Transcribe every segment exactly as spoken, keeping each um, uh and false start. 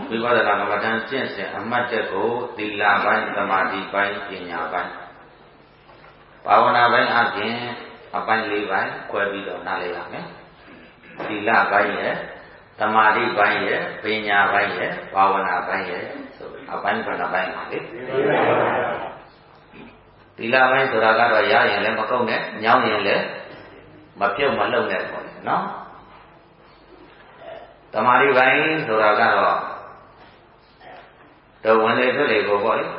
ဝိပဿနာကမ္မဋ္ဌာန်းကျင့်စဉ်အမှတ်ချက်ကိုသီလပိုင်းသမာဓိပိုင်းပညာပိုင်းဘာဝနာပိုင်းအပြင်အပိုင်းလေးပိုင်းခွဲပြီးတော့နားလည်ရမယ်သီလပိုင်းရဲ့သမာဓိပိုင်းရဲ့ပညာပိုင်းရဲ့ဘာဝနာပိုင်းရဲ့ဆိုအပိုင်းဘယ်နှပိုင်းပါလဲသီလပိုင်းဆိုတာကတော့ရရင်လည်းမကုန်နဲ့ညောင်းရင်လည်းမပြုတ်မလုံနဲ့ပေါ့နော်သမာဓိပိုင်းဆိုတာကတော့တော့ဝင်လေထွက်လေကိုပေါ့လေ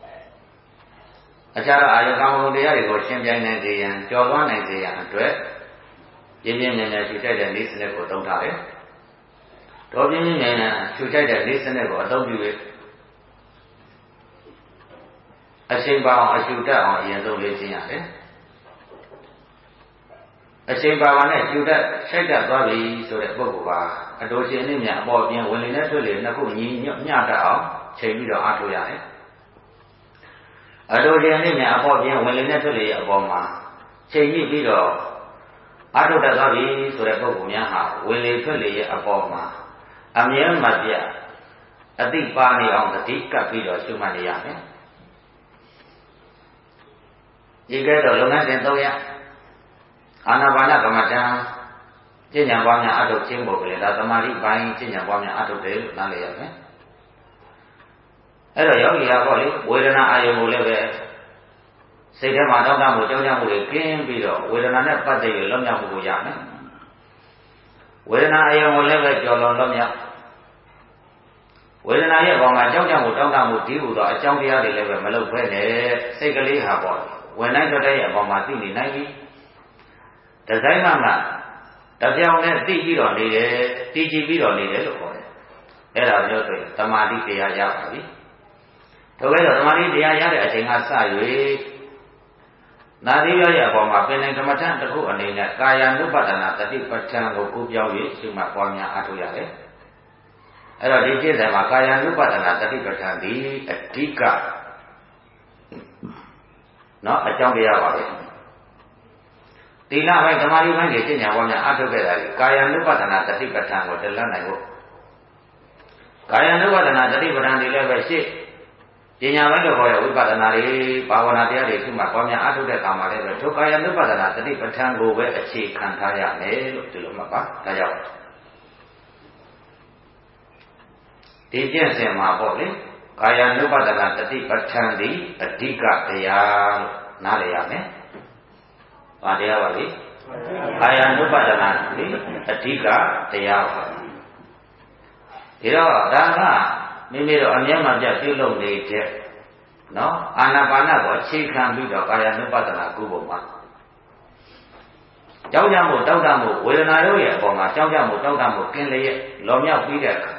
အခြားသောအာယုကာမဂုဏ်တရားတွေကိုရှင်းပြနိုင်စေရန်ကြော်သွားနိုင်စေရန်အတွက်ပြင်းပြင်းထန်ထန်ရှုတိုက်တဲ့နည်းစနစ်ကိုသုံးထားတယ်။တော့ပြင်းပြင်းထန်ထန်ရှုတိုက်တဲ့နည်းစနစ်ကိုအသုံးပြု၍အချိန်ပါအောင်အရှုတတ်အောင်အရင်ဆုံးလေ့ကျင့်ရတယ်။အချိန်ပါပါနဲ့ရှုတတ်ရှိုက်တတ်သွားပြီဆိုတဲ့ပုဂ္ဂိုလ်ကအတော်ရှင်နဲ့မြန်အပေါ်ပြင်ဝင်လေနဲ့ထွက်လေနှစ်ခုညီညွတ်မျှတအောင်ချိန်ပြီးတော့အားထုတ်ရတယ်။အတော်ရှင်နဲ့မြန်အပေါ်ပြင်ဝင်လေနဲ့ထွက်လေအပေါ်မှာချိန်ညှိပြီးတော့အားထုတ်တတ်သွားပြီဆိုတဲ့ပုဂ္ဂိုလ်များဟာဝင်လေထွက်လေရဲ့အပေါ်မှာအမြဲမပြတ်အသိပါနေအောင်တတိကပ်ပြီးတော့ရှုမှတ်နေရမယ်။ဒီကဲတော့လုပ်ငန်းစဉ်သုံးရပ်အာနာပါနကမ္မဋ္ဌာန်းကျင့်ကြံပွားများအထုတ်ခြင်းပုံကလေးဒါသမာဓိပိုင်းကျင့်ကြံပွားများအထုတ်တယ်လို့နားလည်ရမယ်။အဲ့တော့ယောဂီဟာပေါ့လေဝေဒနာအာယုံကိုလည်းပဲစိတ်ထဲမှာတောင်းတမှုကြောင်းကြမှုတွေကင်းပြီးတော့ဝေဒနာနဲ့ပတ်သက်ပြီးလွတ်မြောက်မှုကိုရမယ်။ဝေဒနာအာယုံကိုလည်းပဲကြော်လွန်လွတ်မြောက်ဝေဒနာရဲ့ဘောမှာကြောင်းကြမှုတောင်းတမှုဒီဟူသောအကြောင်းတရားတွေလည်းပဲမလုပ်ဘဲနဲ့စိတ်ကလေးဟာပေါ့ဝင်နိုင်တဲ့အပေါ်မှာသိနေနိုင်ပြီ။ဒီဇိုင်းမှမှတပြောင်နဲ့သိပြီးတော့နေတယ်တည်ကြည်ပြီးတော့နေတယ်လို့ခေါ်တယ်အဲ့ဒါမျိုးဆိုရင်သမာဓိတရားရပါပြီထို့ကဲ့တော့သမာဓိတရားရတဲ့အချိန်ကစ၍နာသီရောရဲ့အပေါ်မှာပင်နိုင်ဓမ္မထန်တစ်ခုအနေနဲ့ကာယ ानु ပဒနာတတိပဋ္ဌာန်ကိုကူးပြောင်း၍ရှုမှတ်ပွားများအားထုတ်ရတယ်အဲ့တော့ဒီကျင့်စဉ်မှာကာယ ानु ပဒနာတတိပဋ္ဌာန်ဒီအဓိကနော်အကြောင်းတရားပါပဲသီလပိုင်းသမာဓိပိုင်းတွေကျင့်ကြံပွားများအားထုတ်ခဲ့တာလေကာယ ानु ပဒနာတတိပဋ္ဌာန်ကိုတလတ်နိုင်ဖို့ကာယ ानु ပဒနာတတိပဋ္ဌာန်တွေလည်းပဲရှေ့ပညာပိုင်းတို့ခေါ်တဲ့ဝိပဿနာတွေဘာဝနာတရားတွေခုမှပွားများအားထုတ်တဲ့ကာမှာလည်းပဲထိုကာယ ानु ပဒနာတတိပဋ္ဌာန်ကိုပဲအခြေခံထားရမယ်လို့ဒီလိုမှတ်ပါဒါကြောင့်ဒီကျင့်စဉ်မှာပေါ့လေကာယ ानु ပဒနာတတိပဋ္ဌာန်ဒီအဓိကတရားလို့နားလည်ရမယ်ဘာတရားပါလဲကာယ ानु ပဒနာဒီအဓိကတရားပါဒီတော့ဒါကမိမိတို့အမြဲမှပြပြုလုပ်နေတဲ့နော်အာနာပါနကိုအခြေခံပြီးတော့ကာယ ानु ပဒနာကုပုံမှာကြောက်ကြမှုတောက်တမှုဝေဒနာတို့ရဲ့အပေါ်မှာကြောက်ကြမှုတောက်တမှုကင်းလျက်လောမြောက်ပြီးတဲ့အခါ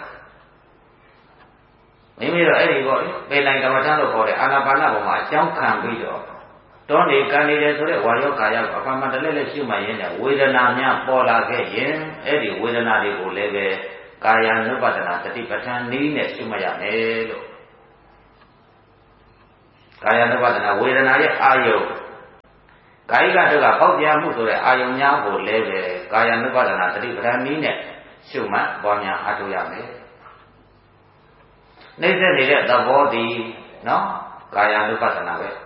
မိမိတို့အဲ့ဒီပေါ့ပေလိုက်ကမ္မထလို့ခေါ်တဲ့အာနာပါနပေါ်မှာအကြောင်းခံပြီးတော့တောနေကံနေတယ်ဆိုတဲ့ဝါယောကာယကိုအပမတလဲလဲရှုမှတ်ရင်းနဲ့ဝေဒနာများပေါ်လာခဲ့ရင်အဲ့ဒီဝေဒနာတွေကိုလည်းပဲကာယ ानु ပဒနာတတိပဋ္ဌာန်နည်းနဲ့ရှုမှတ်ရမယ်လို့ကာယ ानु ပဒနာဝေဒနာရဲ့အာယုကာယကတုကပေါက်ပြမှုဆိုတဲ့အာယုများကိုလည်းပဲကာယ ानु ပဒနာတတိပဋ္ဌာန်နည်းနဲ့ရှုမှတ်ပွားများအားထုတ်ရမယ်နှိမ့်ဆက်နေတဲ့သဘောတည်နော်ကာယ ानु ပဒနာပဲ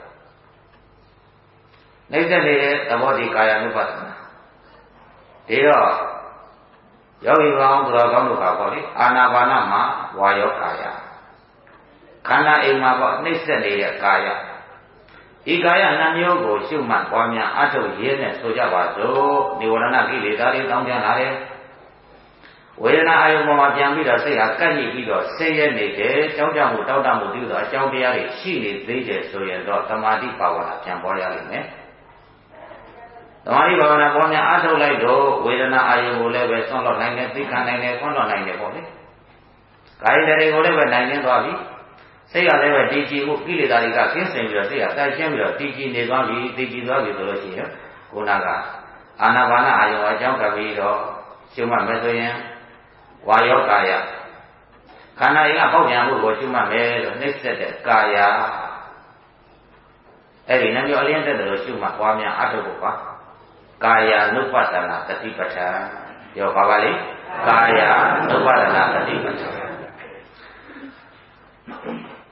နှိမ့်ဆက်နေတဲ့သဘောတည်ကာယ ानु ပဒနာဒီတော့ယောဂီကောင်းသူတော်ကောင်းတို့ကပေါ့လေအာနာပါနမှာဝါယောကာယခန္ဓာအိမ်မှာပေါ့နှိမ့်ဆက်နေတဲ့ကာယဒီကာယနှမျိုးကိုရှုမှတ်ပွားများအထုတ်ရင်းနဲ့ဆိုကြပါစို့နိဝရဏကိလေသာတွေတောင်းကြလာတယ်ဝေဒနာအာယုံပေါ်မှာပြန်ပြီးတော့စိတ်ဟာကပ်ညှိပြီးတော့ဆင်းရဲနေတယ်ကြောက်ကြမှုတောက်တမှုပြုတော့အကြောင်းတရားတွေရှိနေသေးတယ်ဆိုရင်တော့သမာဓိပါဝနာပြန်ပေါ်ရလိမ့်မယ်သမာဓိဘာဝနာပေါ်များအားထုတ်လိုက်တော့ဝေဒနာအာယုံကိုလည်းပဲဆွန့်လွတ်နိုင်တယ်သိခံနိုင်တယ်ခွန့်လွတ်နိုင်တယ်ပေါ့လေကာယတွေကိုလည်းပဲနိုင်နေသွားပြီစိတ်ကလည်းပဲတည်ကြည်မှုကိလေသာတွေကကင်းစင်ပြီးတော့စိတ်ကတိုက်ရှင်းပြီးတော့တည်ကြည်နေသွားပြီတည်ကြည်သွားပြီဆိုလို့ရှိရင်ခုနကအာနာပါနအာယုံအကြောင်းကပ်ပြီးတော့ရှုမှတ်မယ်ဆိုရင်ဝါယောကာယခန္ဓာရင်ကပေါက်ပြန်မှုကိုရှုမှတ်မယ်လို့နှိမ့်ဆက်တဲ့ကာယအဲ့ဒီနှမျိုးအလင်းတက်တယ်လို့ရှုမှတ်ပွားများအထုတ်ဖို့ပါကာယ ानु ပဒနာတတိပဋ္ဌာန်ပြောပါပါလေကာယ ानु ပဒနာတတိပဋ္ဌာန်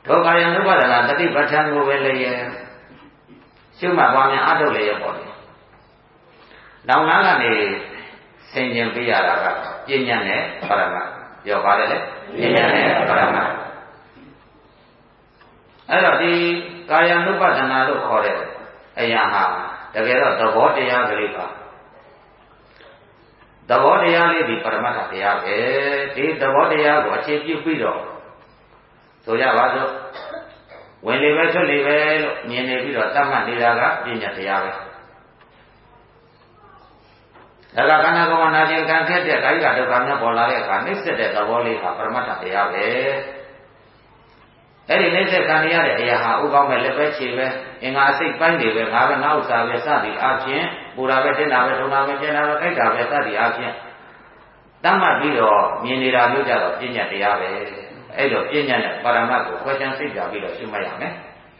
သောကာယ ानु ပါဒနာတတိပဋ္ဌာန်ကိုပဲလေရဲ့ရှုမှတ်ပွားများအထုတ်လေရဲ့ပေါ့လေနောက်နာကနေဆင်ခြင်ပြရတာကပညာနဲ့ပါရမပြောပါတယ်လေပညာနဲ့ပါရမအဲ့တော့ဒီကာယ ानु ပါဒနာလို့ခေါ်တဲ့အရာဟာတကယ်တော့သဘောတရားကလေးပါသဘောတရားလေးဒီပရမတ္ထတရားပဲဒီသဘောတရားကိုအခြေပြုပြီးတော့ဆိုရပါစို့ဝင်လေပဲထွက်လေပဲလို့မြင်နေပြီးတော့တတ်မှတ်နေတာကပညာတရားပဲဒါကခန္ဓာကိုယ်မှာနာကျင်ခံခဲ့တဲ့ကာယကဒုက္ခများပေါ်လာတဲ့အခါနှိစ္စတဲ့သဘောလေးဟာပရမတ္ထတရားပဲအဲ့ဒီနှိစ္စခံရတဲ့အရာဟာဥကောင်းမဲ့လက်ပဲခြေပဲအင်္ဂါအစိတ်ပိုင်းတွေပဲငါပဲငါဥစ္စာပဲစသည်အချင်းပူတာပဲတင်းတာပဲထုံတာပဲကျင်းတာပဲခိုက်တာပဲစသည်အချင်းတတ်မှတ်ပြီးတော့မြင်နေတာမျိုးကြတော့ပညာတရားပဲအဲ့တော့ပညာနဲ့ပါရမတ်ကိုခွဲခြားသိကြပြီးတော့ရှုမှတ်ရမယ်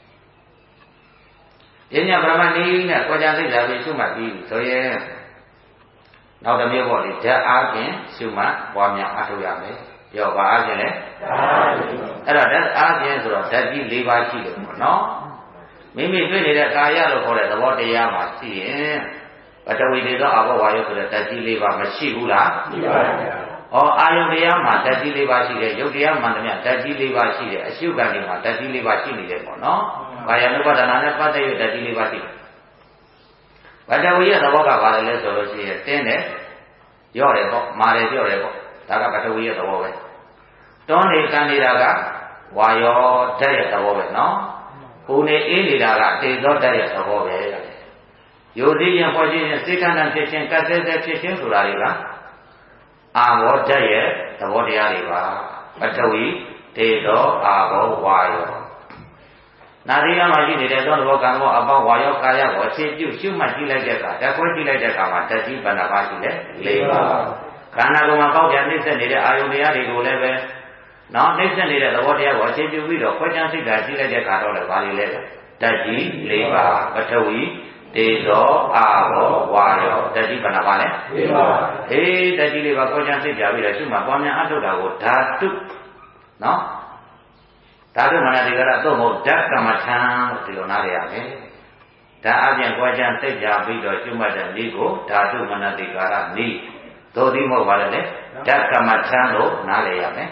ပညာပါရမတ်နည်းနဲ့ခွဲခြားသိကြပြီးရှုမှတ်ပြီးဆိုရင်နောက်တစ်မျိုးပေါ့လေဓာတ်အားဖြင့်ရှုမှတ်ပွားများအထောက်ရမယ်ပြောပါအားဖြင့်လေအဲ့တော့ဓာတ်အားဖြင့်ဆိုတော့ဓာတ်ကြီး၄ပါးရှိတယ်ပေါ့နော်မိမိတွေ့နေတဲ့ကာယလို့ခေါ်တဲ့သဘောတရားမှာရှိရင်ပထဝီဒေသောအဘောဝါယုဆိုတဲ့ဓာတ်ကြီး၄ပါးမရှိဘူးလားရှိပါပါဗျာ။ဩအာယုတရားမှာဓာတ်ကြီး၄ပါးရှိတယ်ရုပ်တရားမှန်သမျှဓာတ်ကြီး၄ပါးရှိတယ်အရှုခံတွေမှာဓာတ်ကြီး၄ပါးရှိနေတယ်ပေါ့နော်။ကာယ ानु ပါဒနာနဲ့ပတ်သက်ရဓာတ်ကြီး၄ပါးရှိတယ်။ပထဝီရဲ့သဘောကဘာလဲလဲဆိုလို့ရှိရင်တင်းတယ်ရော့တယ်ပေါ့မာတယ်ပြော့တယ်ပေါ့ဒါကပထဝီရဲ့သဘောပဲ။တွန်းနေကန်နေတာကဝါယောဓာတ်ရဲ့သဘောပဲနော်။ကိုယ်နေအေးနေတာကတေဇောဓာတ်ရဲ့သဘောပဲ။ယိုသိရင်ပေါ်ခြင်းစိတ်ခန္ဓာဖြစ်ခြင်းကတ်သေးသေးဖြစ်ခြင်းဆိုတာတွေကအာဘောဓာတ်ရဲ့သဘောတရားတွေပါပထဝီတေဇောအာဘောဝါယောနာသီကမှာရှိနေတဲ့သောသဘောကံဘောအပေါင်းဝါယောကာယကိုအခြေပြုရှုမှတ်ကြည့်လိုက်တဲ့အခါဓာတ်ခွဲကြည့်လိုက်တဲ့အခါမှာဓာတ်ကြီးဘဏ္ဍပါရှိတယ်၄ပါးခန္ဓာကိုယ်မှာပေါက်ပြန်နှိမ့်ဆက်နေတဲ့အာယုန်တရားတွေကိုလည်းပဲနော်နှိမ့်ဆက်နေတဲ့သဘောတရားကိုအခြေပြုပြီးတော့ခွဲခြားစိတ်ဓာတ်ကြည့်လိုက်တဲ့အခါတော့လည်းဘာတွေလဲဓာတ်ကြီး၄ပါးပထဝီတေဇောအာဘောဝါယောဓာတ်ကြီးဘဏ္ဍပါလဲ၄ပါးအေးဓာတ်ကြီးလေးပါခွဲခြားစိတ်ပြပြီးတော့ရှုမှတ်ပွားများအထုတ်တာကိုဓာတုနော်ဓာတုမနတိကရသို့မဟုတ်ဓာတ်ကမ္မထံလို့ဒီလိုနားရရမယ်ဓာတ်အပြင်ခွဲခြားစိတ်ပြပြီးတော့ရှုမှတ်တဲ့နည်းကိုဓာတုမနတိကရနည်းသို့သည်မဟုတ်ပါလေဓာတ်ကမ္မထံလို့နားရရမယ်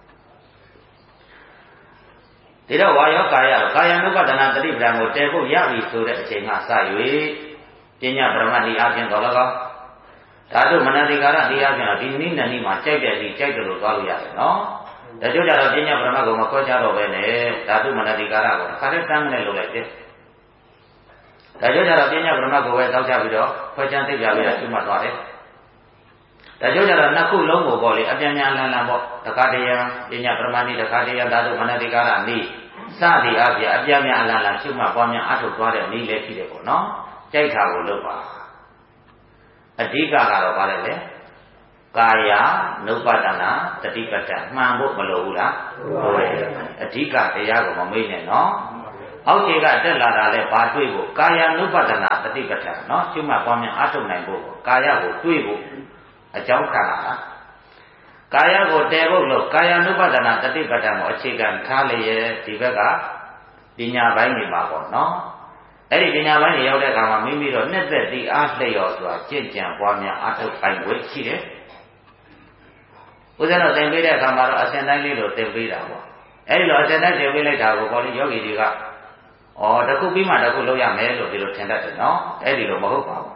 ဒီတော့ဝါယောကာယကာယ ानु ပါဒနာတတိပဒံကိုတည်ဖို့ရပြီဆိုတဲ့အချိန်ကစ၍ပညာပရမတ်ဒီအပြင်တော်လည်းကောဓာတုမနတိကာရဒီအပြင်တော့ဒီနည်းနဲ့နည်းမှာကြိုက်တဲ့ဒီကြိုက်တယ်လို့သွားလို့ရတယ်နော်ဒါကြောင့်ကြတော့ပညာပရမတ်ကိုမခွဲခြားတော့ပဲနဲ့ဓာတုမနတိကာရကိုခါတဲ့တန်းနဲ့လုပ်လိုက်တယ်ဒါကြောင့်ကြတော့ပညာပရမတ်ကိုပဲတောက်ချပြီးတော့ခွဲခြားသိကြပြီးတော့ရှုမှတ်သွားတယ်ဒါကြောင့်ကြတော့နှစ်ခုလုံးကိုပေါ့လေအပြန်ပြန်လန်လန်ပေါ့တခါတည်းပညာပရမတ်နည်းတခါတည်းဓာတုမနတိကာရနည်းစသည်အပြင်အပြန်ပြန်လန်လန်ရှုမှတ်ပွားများအထုတ်သွားတဲ့နည်းလည်းရှိတယ်ပေါ့နော်ကြိုက်တာကိုလုပ်ပါအဓိကကတော့ဗါတယ်လေကာယ ानु ပါဒနာတတိပဋ္ဌာန်မှန်ဖို့မလိုဘူးလားဟုတ်ရဲ့အဓိကတရားကိုမမေ့နဲ့နော်အောက်ခြေကတက်လာတာလဲဘာတွေ့ဖို့ကာယ ानु ပါဒနာတတိပဋ္ဌာန်နော်ရှုမှတ်ပွားများအထုတ်နိုင်ဖို့ကာယကိုတွေ့ဖို့အကြောင်းခံလာတာကာယကိုတည်ဖို့လို့ကာယ ानु ပါဒနာတတိပဋ္ဌာန်ကိုအခြေခံထားလျက်ဒီဘက်ကပညာပိုင်းနေပါပေါ့နော်အဲ့ဒီပညာပိုင်းနေရောက်တဲ့အခါမှာမိမိတို့နှစ်သက်ဒီအားလျော်စွာကြင်ကြံပွားများအထုတ်ပိုင်ွယ်ရှိတယ်ဦးဇင်းတို့သင်ပေးတဲ့အခါမှာတော့အစဉ်တိုင်းလေးလိုသင်ပေးတာပေါ့အဲ့ဒီလိုအစဉ်တိုင်းသင်ပေးလိုက်တာကိုပေါ်လေယောဂီတွေကဩတစ်ခုပြီးမှတစ်ခုလုပ်ရမယ်လို့ဒီလိုထင်တတ်တယ်နော်အဲ့ဒီလိုမဟုတ်ပါဘူး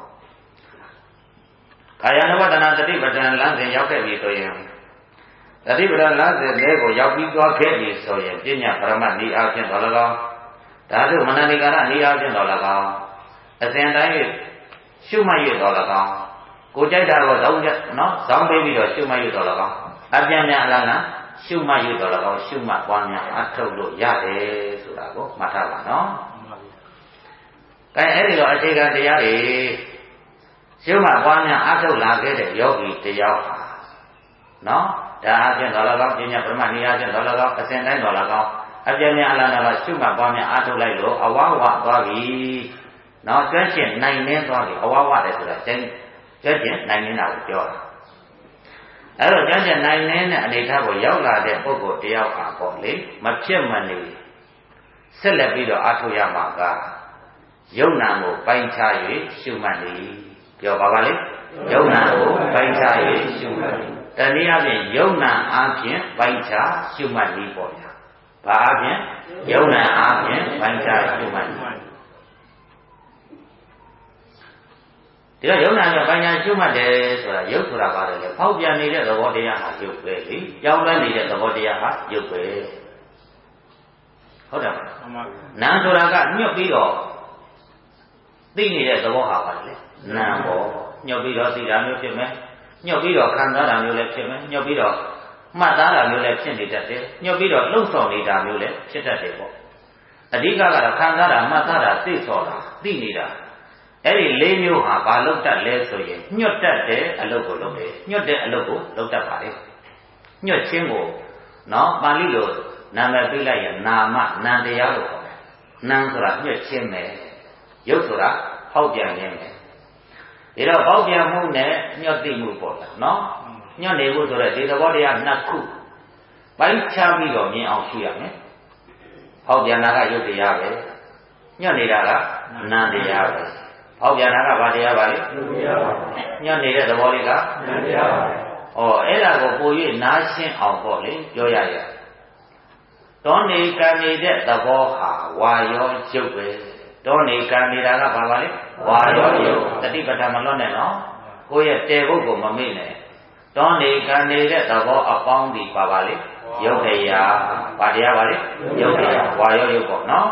ကာယ ानु ပါဒနာတတိပဋ္ဌာန်လမ်းစဉ်ရောက်ခဲ့ပြီဆိုရင်တတိပဋ္ဌာန်လမ်းစဉ်လေးကိုရောက်ပြီးသွားခဲ့ပြီဆိုရင်ပညာပရမတ်နည်းအားဖြင့်တော်၎င်းဓာတုမနတိကာရနည်းအားဖြင့်တော်၎င်းအစဉ်တိုင်းရှုမှတ်ရတော်၎င်းကိုကြိုက်တာကိုဇောင်းနော်ဇောင်းပေးပြီးတော့ရှုမှတ်ရတော်၎င်းအပြန်ပြန်အလားလားရှုမှတ်ရတော်၎င်းရှုမှတ်ပွားများအထုတ်လို့ရတယ်ဆိုတာကိုမှတ်ထားပါနော်။အဲအဲ့ဒီလိုအခြေခံတရားတွေရှုမှတ်ပွားများအထုတ်လာခဲ့တဲ့ယောဂီတယောက်ဟာနော်ဒါအပြင်တော်၎င်းပညာပရမတ်နည်းအားဖြင့်တော်၎င်းအစဉ်တိုင်းတော်၎င်းအပြန်ပြန်အလားလားရှုမှတ်ပွားများအထုတ်လိုက်လို့အဝဝသွားပြီနော်ကျွမ်းကျင်နိုင်နေသွားပြီအဝဝတယ်ဆိုတာကျင်းကျွမ်းကျင်နိုင်နေတာကိုပြောတာအဲ့တော့ကျွမ်းကျင်နိုင်နေတဲ့အနေအထားကိုရောက်လာတဲ့ပုဂ္ဂိုလ်တယောက်ဟာပေါ့လေမဖြစ်မနေဆက်လက်ပြီးတော့အထောက်ရမှာကယုံနာကိုပိုင်းခြား၍ရှုမှတ်နေပြောပါပါလေယုံနာကိုပိုင်းခြား၍ရှုမှတ်တနည်းအားဖြင့်ယုံနာအားဖြင့်ပိုင်းခြားရှုမှတ်နေပေါ့ဗျာဘာအားဖြင့်ယုံနာအားဖြင့်ပိုင်းခြားရှုမှတ်နေဒီတော့ယုံနာနဲ့ပိုင်းခြားရှုမှတ်တယ်ဆိုတာယုတ်ဆိုတာပါတယ်လေဖောက်ပြန်နေတဲ့သဘောတရားဟာယုတ်ပဲလေကြောင်းလဲနေတဲ့သဘောတရားဟာယုတ်ပဲဟုတ်တယ်မလားနာဆိုတာကညှပ်ပြီးတော့သိနေတဲ့သဘောဟာပါလေနာပေါ့ညှပ်ပြီးတော့သိတာမျိုးဖြစ်မယ်ညှပ်ပြီးတော့ခံစားတာမျိုးလည်းဖြစ်မယ်ညှပ်ပြီးတော့မှတ်သားတာမျိုးလည်းဖြစ်နေတတ်တယ်ညှပ်ပြီးတော့လှုပ်ဆောင်နေတာမျိုးလည်းဖြစ်တတ်တယ်ပေါ့အဓိကကတော့ခံစားတာမှတ်သားတာသိဆော်တာသိနေတာအဲ့ဒီလေးမျိုးဟာဘာလုပ်တတ်လဲဆိုရင်ညှပ်တတ်တဲ့အလုပ်ကိုလုပ်တယ်ညှပ်တဲ့အလုပ်ကိုလုပ်တတ်ပါလေညှပ်ခြင်းကိုနော်ပါဠိလိုနာမည်ပြလိုက်ရင်နာမနာတရားလို့ခေါ်တယ်နာဆိုတာညှပ်ခြင်းပဲရုပ်ဆိုတာဟောက်ပြန်ခြင်းပဲဒီတော့ဟောက်ပြန်မှုနဲ့ညှပ်သိမှုပေါ့လားနော်ညှပ်နေမှုဆိုတော့ဒီသဘောတရားနှစ်ခုပိုင်းခြားပြီးတော့မြင်အောင်ရှိရမယ်ဟောက်ပြန်တာကရုပ်တရားပဲညှပ်နေတာကနာတရားပဲဟောက်ပြန်တာကဘာတရားပါလဲရုပ်တရားပါညှပ်နေတဲ့သဘောလေးကနာတရားပါဩအဲ့ဒါကိုပို၍နားရှင်းအောင်ပေါ့လေပြောရရတောနေကံနေတဲ့သဘောဟာဝါရောရုပ်ပဲတောနေကံနေတာကဘာပါလဲဝါရောရုပ်တတိပဋ္ဌာန်မလွတ်နဲ့နော်ကိုယ့်ရဲ့တေဘုတ်ကိုမမေ့နဲ့တောနေကံနေတဲ့သဘောအပေါင်းဒီပါပါလေရုပ်တရားဘာတရားပါလဲရုပ်တရားဝါရောရုပ်ပေါ့နော်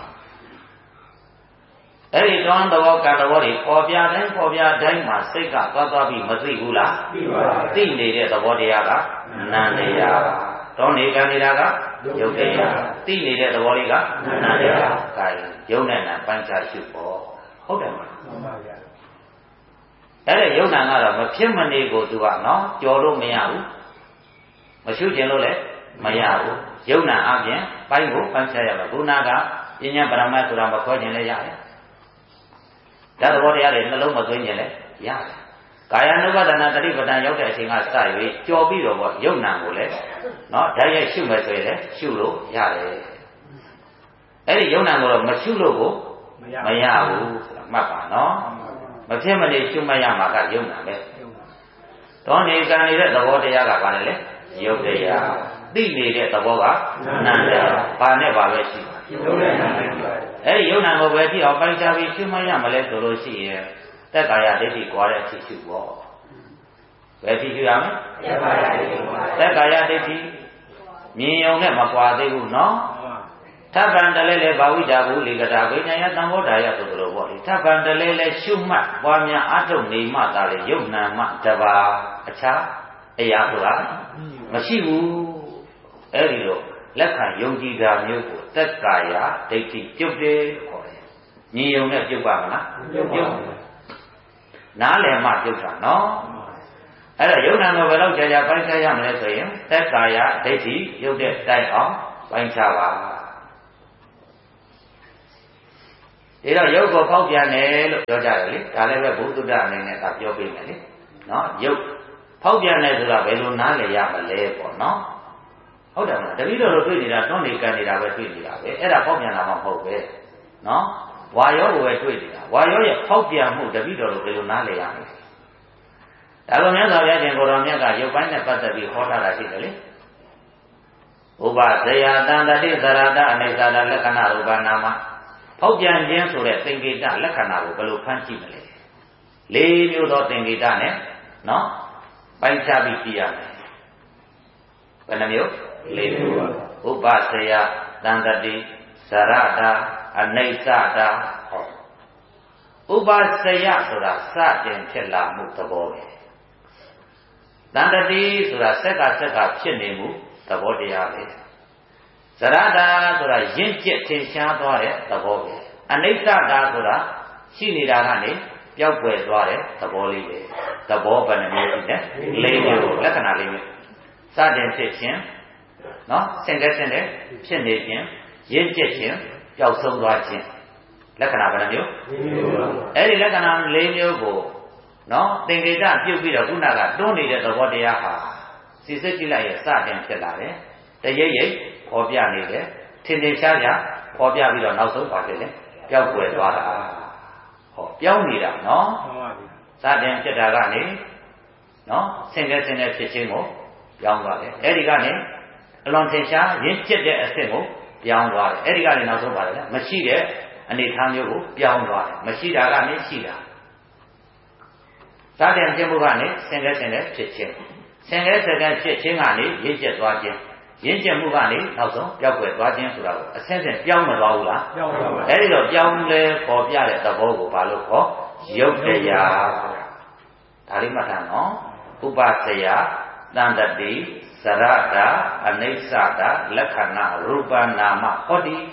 အဲ့ဒီတောသဘောကံသဘောတွေပေါ်ပြတိုင်းပေါ်ပြတိုင်းမှာစိတ်ကသွားသွားပြီးမသိဘူးလားသိပါပါသိနေတဲ့သဘောတရားကနာတရားတောနေကံနေတာကရုပ်တရားသိနေတဲ့သဘောလေးကနာတရားကာယယုံနဲ့နာပိုင်းခြားရှုပေါ့ဟုတ်တယ်မလားမှန်ပါဗျာအဲ့ဒါယုံနာကတော့မဖြစ်မနေကိုသူကနော်ကြော်လို့မရဘူးမရှုကျင်လို့လည်းမရဘူးယုံနာအပြင်ပိုင်းကိုပိုင်းခြားရမှာဘုနာကပညာပရမတ်ဆိုတာမခွဲကျင်လည်းရတယ်ဒါသဘောတရားတွေနှလုံးမသွင်းကျင်လည်းရတယ်ကာယ ानु ပါဒနာတတိပဋ္ဌာန်ရောက်တဲ့အချိန်ကစ၍ကြော်ပြီးတော့ပေါ့ယုံနာကိုလည်းနော်ဓာတ်ရိုက်ရှုမယ်ဆိုရင်လည်းရှုလို့ရတယ်အဲ့ဒီယုံနာကိုတော့မရှုလို့ကိုမရဘူးဆိုတာမှတ်ပါနော်မဖြစ်မနေရှုမှတ်ရမှာကယုံနာပဲတောနေကံနေတဲ့သဘောတရားကဘာလဲလဲယုတ်တရားသိနေတဲ့သဘောကနာတရားဘာနဲ့ပါပဲရှိပါယုံနာအဲ့ဒီယုံနာကိုပဲကြည့်အောင်ပိုင်းခြားပြီးရှုမှတ်ရမလဲဆိုလို့ရှိရင်သက်ကာယဒိဋ္ဌိကွာတဲ့အဖြစ်ရှုပေါ့ဘယ်ဖြစ်ရှုရမလဲသက်ကာယဒိဋ္ဌိမြင်ုံနဲ့မကွာသေးဘူးနော်ထပ်ပံတလဲလဲဘာဝိတာဘူးလေကတာဝိညာယသံဃောဓာယဆိုသလိုပေါ့လေထပ်ပံတလဲလဲရှုမှတ်ပွားများအထုတ်နေမှသာလေယုတ်နာမှတပါအခြားအရာဆိုတာမရှိဘူးအဲ့ဒီလိုလက်ခံယုံကြည်တာမျိုးကိုသက်ကာယဒိဋ္ဌိပြုတ်တယ်ခေါ်တယ်မြင်ုံနဲ့ပြုတ်ပါမလားပြုတ်နားလည်မှပြုတ်တာနော်အဲ့တော့ယုံနာကိုဘယ်တော့ကြာကြာပိုင်းခြားရမလဲဆိုရင်သက်ကာယဒိဋ္ဌိပြုတ်တဲ့တိုင်အောင်ပိုင်းခြားပါဒီတော့ယုတ်ကိုဖောက်ပြန်တယ်လို့ပြောကြတယ်လေဒါလည်းပဲဘုသူတ္တအနေနဲ့ကပြောပေးမယ်လေနော်ယုတ်ဖောက်ပြန်တယ်ဆိုတာဘယ်လိုနားလည်ရမလဲပေါ့နော်ဟုတ်တယ်မလားတတိတော်တို့တွေ့နေတာတွန်းနေကန်နေတာပဲတွေ့နေတာပဲအဲ့ဒါဖောက်ပြန်တာမှမဟုတ်ပဲနော်ဝါရောကိုပဲတွေ့နေတာဝါရောရဲ့ဖောက်ပြန်မှုတတိတော်တို့ဘယ်လိုနားလည်ရမလဲဒါလိုမြတ်စွာဘုရားရှင်ကိုတော်မြတ်ကရုပ်ပိုင်းနဲ့ပတ်သက်ပြီးဟောထားတာရှိတယ်လေဥပဇယတန္တတိသရတအနေသာလက္ခဏာဥပနာမဖောက်ပြန်ခြင်းဆိုတဲ့သင်္ကေတလက္ခဏာကိုဘယ်လိုဖန်ကြည့်မလဲလေးမျိုးသောသင်္ကေတနဲ့နော်ပိုင်းခြားပြီးကြည့်ရမယ်ဘယ်နှမျိုးလေးမျိုးပါဥပဇယတန္တတိသရတအနေသာတာဟောဥပဇယဆိုတာစတင်ဖြစ်လာမှုသဘောပဲတန္တတိဆိုတာဆက်ကဆက်ကဖြစ်နေမှုသဘောတရားပဲဇရတာဆိုတာရင့်ကျက်ထင်ရှားသွားတဲ့သဘောပဲအနိစ္စတာဆိုတာရှိနေတာကနေပျောက်ကွယ်သွားတဲ့သဘောလေးပဲသဘောဘယ်နှမျိုးရှိလဲလေးမျိုးလက္ခဏာလေးမျိုးစတင်ဖြစ်ခြင်းနော်ဆင်တဲ့ဆင်တဲ့ဖြစ်နေခြင်းရင့်ကျက်ခြင်းပျောက်ဆုံးသွားခြင်းလက္ခဏာဘယ်နှမျိုးအဲ့ဒီလက္ခဏာလေးမျိုးကိုနော်သင်္ကေတပြုတ်ပြီးတော့ခုနကတွန်းနေတဲ့သဘောတရားဟာစိစိတ်ကြည့်လိုက်ရဲ့စတင်ဖြစ်လာတယ်တရိပ်ရိပ်ပေါ်ပြနေတယ်ထင်ထင်ရှားရှားပေါ်ပြပြီးတော့နောက်ဆုံးပါတယ်လေပျောက်ကွယ်သွားတာဟောပြောင်းနေတာနော်စတင်ဖြစ်တာကနေနော်ဆင်ကဲဆင်တဲ့ဖြစ်ခြင်းကိုပြောင်းသွားတယ်အဲ့ဒီကနေအလွန်ထင်ရှားရင့်ကျက်တဲ့အဆင့်ကိုပြောင်းသွားတယ်အဲ့ဒီကနေနောက်ဆုံးပါတယ်လေမရှိတဲ့အနေထားမျိုးကိုပြောင်းသွားတယ်မရှိတာကနေရှိတာစတင်ခြင်းမှုကနေဆင်ကဲဆင်တဲ့ဖြစ်ခြင်းဆင်ကဲဆင်တဲ့ဖြစ်ခြင်းကနေရင့်ကျက်သွားခြင်းရင့်ကျက်မှုကနေနောက်ဆုံးပျောက်ကွယ်သွားခြင်းဆိုတာကိုအဆင့်ဆင့်ပြောင်းမသွားဘူးလားပြောင်းပါဘူးအဲဒီတော့ပြောင်းလဲပေါ်ပြတဲ့သဘောကိုဘာလို့ခေါ်ယုတ်တရားဒါလေးမှတ်ထားနော်ဥပစယတန်တတိသရတာအနိစ္စတာလက္ခဏာရူပနာမဟောတိ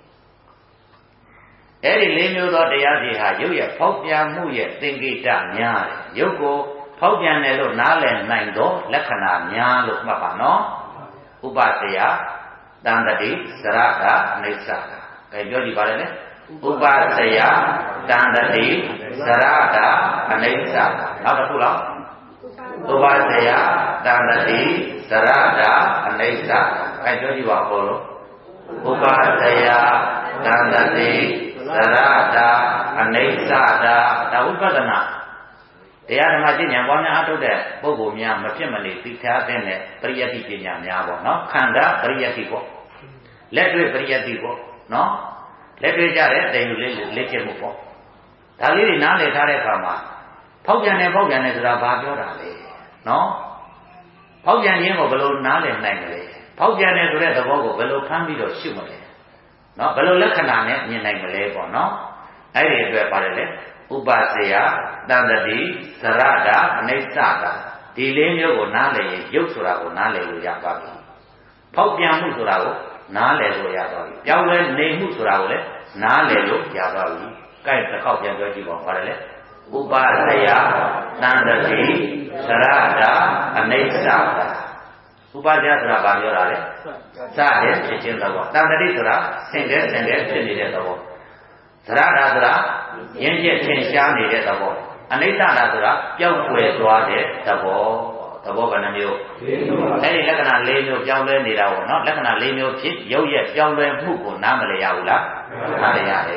အဲဒီလေးမျိုးသောတရားတွေဟာယုတ်ရဲ့ဖောက်ပြန်မှုရဲ့သင်္ကေတများတယ်ယုတ်ကိုဖောက်ပြန်တယ်လို့နားလည်နိုင်သောလက္ခဏာများလို့မှတ်ပါနော်ဥပစယတန်တတိသရတာအနိစ္စတာအဲပြောကြည့်ပါလေဥပစယတန်တတိသရတာအနိစ္စတာနောက်တစ်ခုလောက်ဥပစယတန်တတိသရတာအနိစ္စတာအဲပြောကြည့်ပါဘောလို့ဥပစယတန်တတိသရတာအနိစ္စတာဒါဝိပဿနာတရားဓမ္မကျင့်ဉာဏ်ပွားများအထုတ်တဲ့ပုဂ္ဂိုလ်များမဖြစ်မနေသိထားတဲ့ပရိယတ္တိပညာများပေါ့နော်ခန္ဓာပရိယတ္တိပေါ့လက်တွေ့ပရိယတ္တိပေါ့နော်လက်တွေ့ကြတဲ့တိမ်လူလေးလက်ကျက်မှုပေါ့ဒါလေးတွေနားလည်ထားတဲ့အခါမှာဖောက်ပြန်တယ်ဖောက်ပြန်တယ်ဆိုတာဘာပြောတာလဲနော်ဖောက်ပြန်ခြင်းကိုဘယ်လိုနားလည်နိုင်မလဲဖောက်ပြန်တယ်ဆိုတဲ့သဘောကိုဘယ်လိုဖမ်းပြီးတော့ရှုမလဲနော်ဘယ်လိုလက္ခဏာနဲ့မြင်နိုင်မလဲပေါ့နော်အဲ့ဒီအတွက်ပါတယ်လေဥပစယတန်တတိသရတာအနိစ္စတာဒီလေးမျိုးကိုနားလည်ရင်ရုပ်ဆိုတာကိုနားလည်လို့ရပါပြီဖောက်ပြန်မှုဆိုတာကိုနားလည်လို့ရပါပြီပြောင်းလဲနေမှုဆိုတာကိုလည်းနားလည်လို့ရပါပြီကြိုက်တစ်ခေါက်ပြန်ပြောကြည့်ပါဦးပါတယ်လေဥပစယတန်တတိသရတာအနိစ္စတာဥပစယဆိုတာဘာပြောတာလဲစတဲ့ဖြစ်ခြင်းသဘောတန်တတိဆိုတာဆင်တဲ့ဆင်တဲ့ဖြစ်နေတဲ့သဘောသရတာဆိုတာရင့်ကျက်ထင်ရှားနေတဲ့သဘောအနိစ္စတာဆိုတာပျောက်ကွယ်သွားတဲ့သဘောသဘောကနှမျိုးအဲဒီလက္ခဏာ၄မျိုးပြောင်းလဲနေတာပေါ့နော်လက္ခဏာ၄မျိုးဖြစ်ရုပ်ရဲ့ပြောင်းလဲမှုကိုနားမလည်ရဘူးလားနားလည်ရတယ်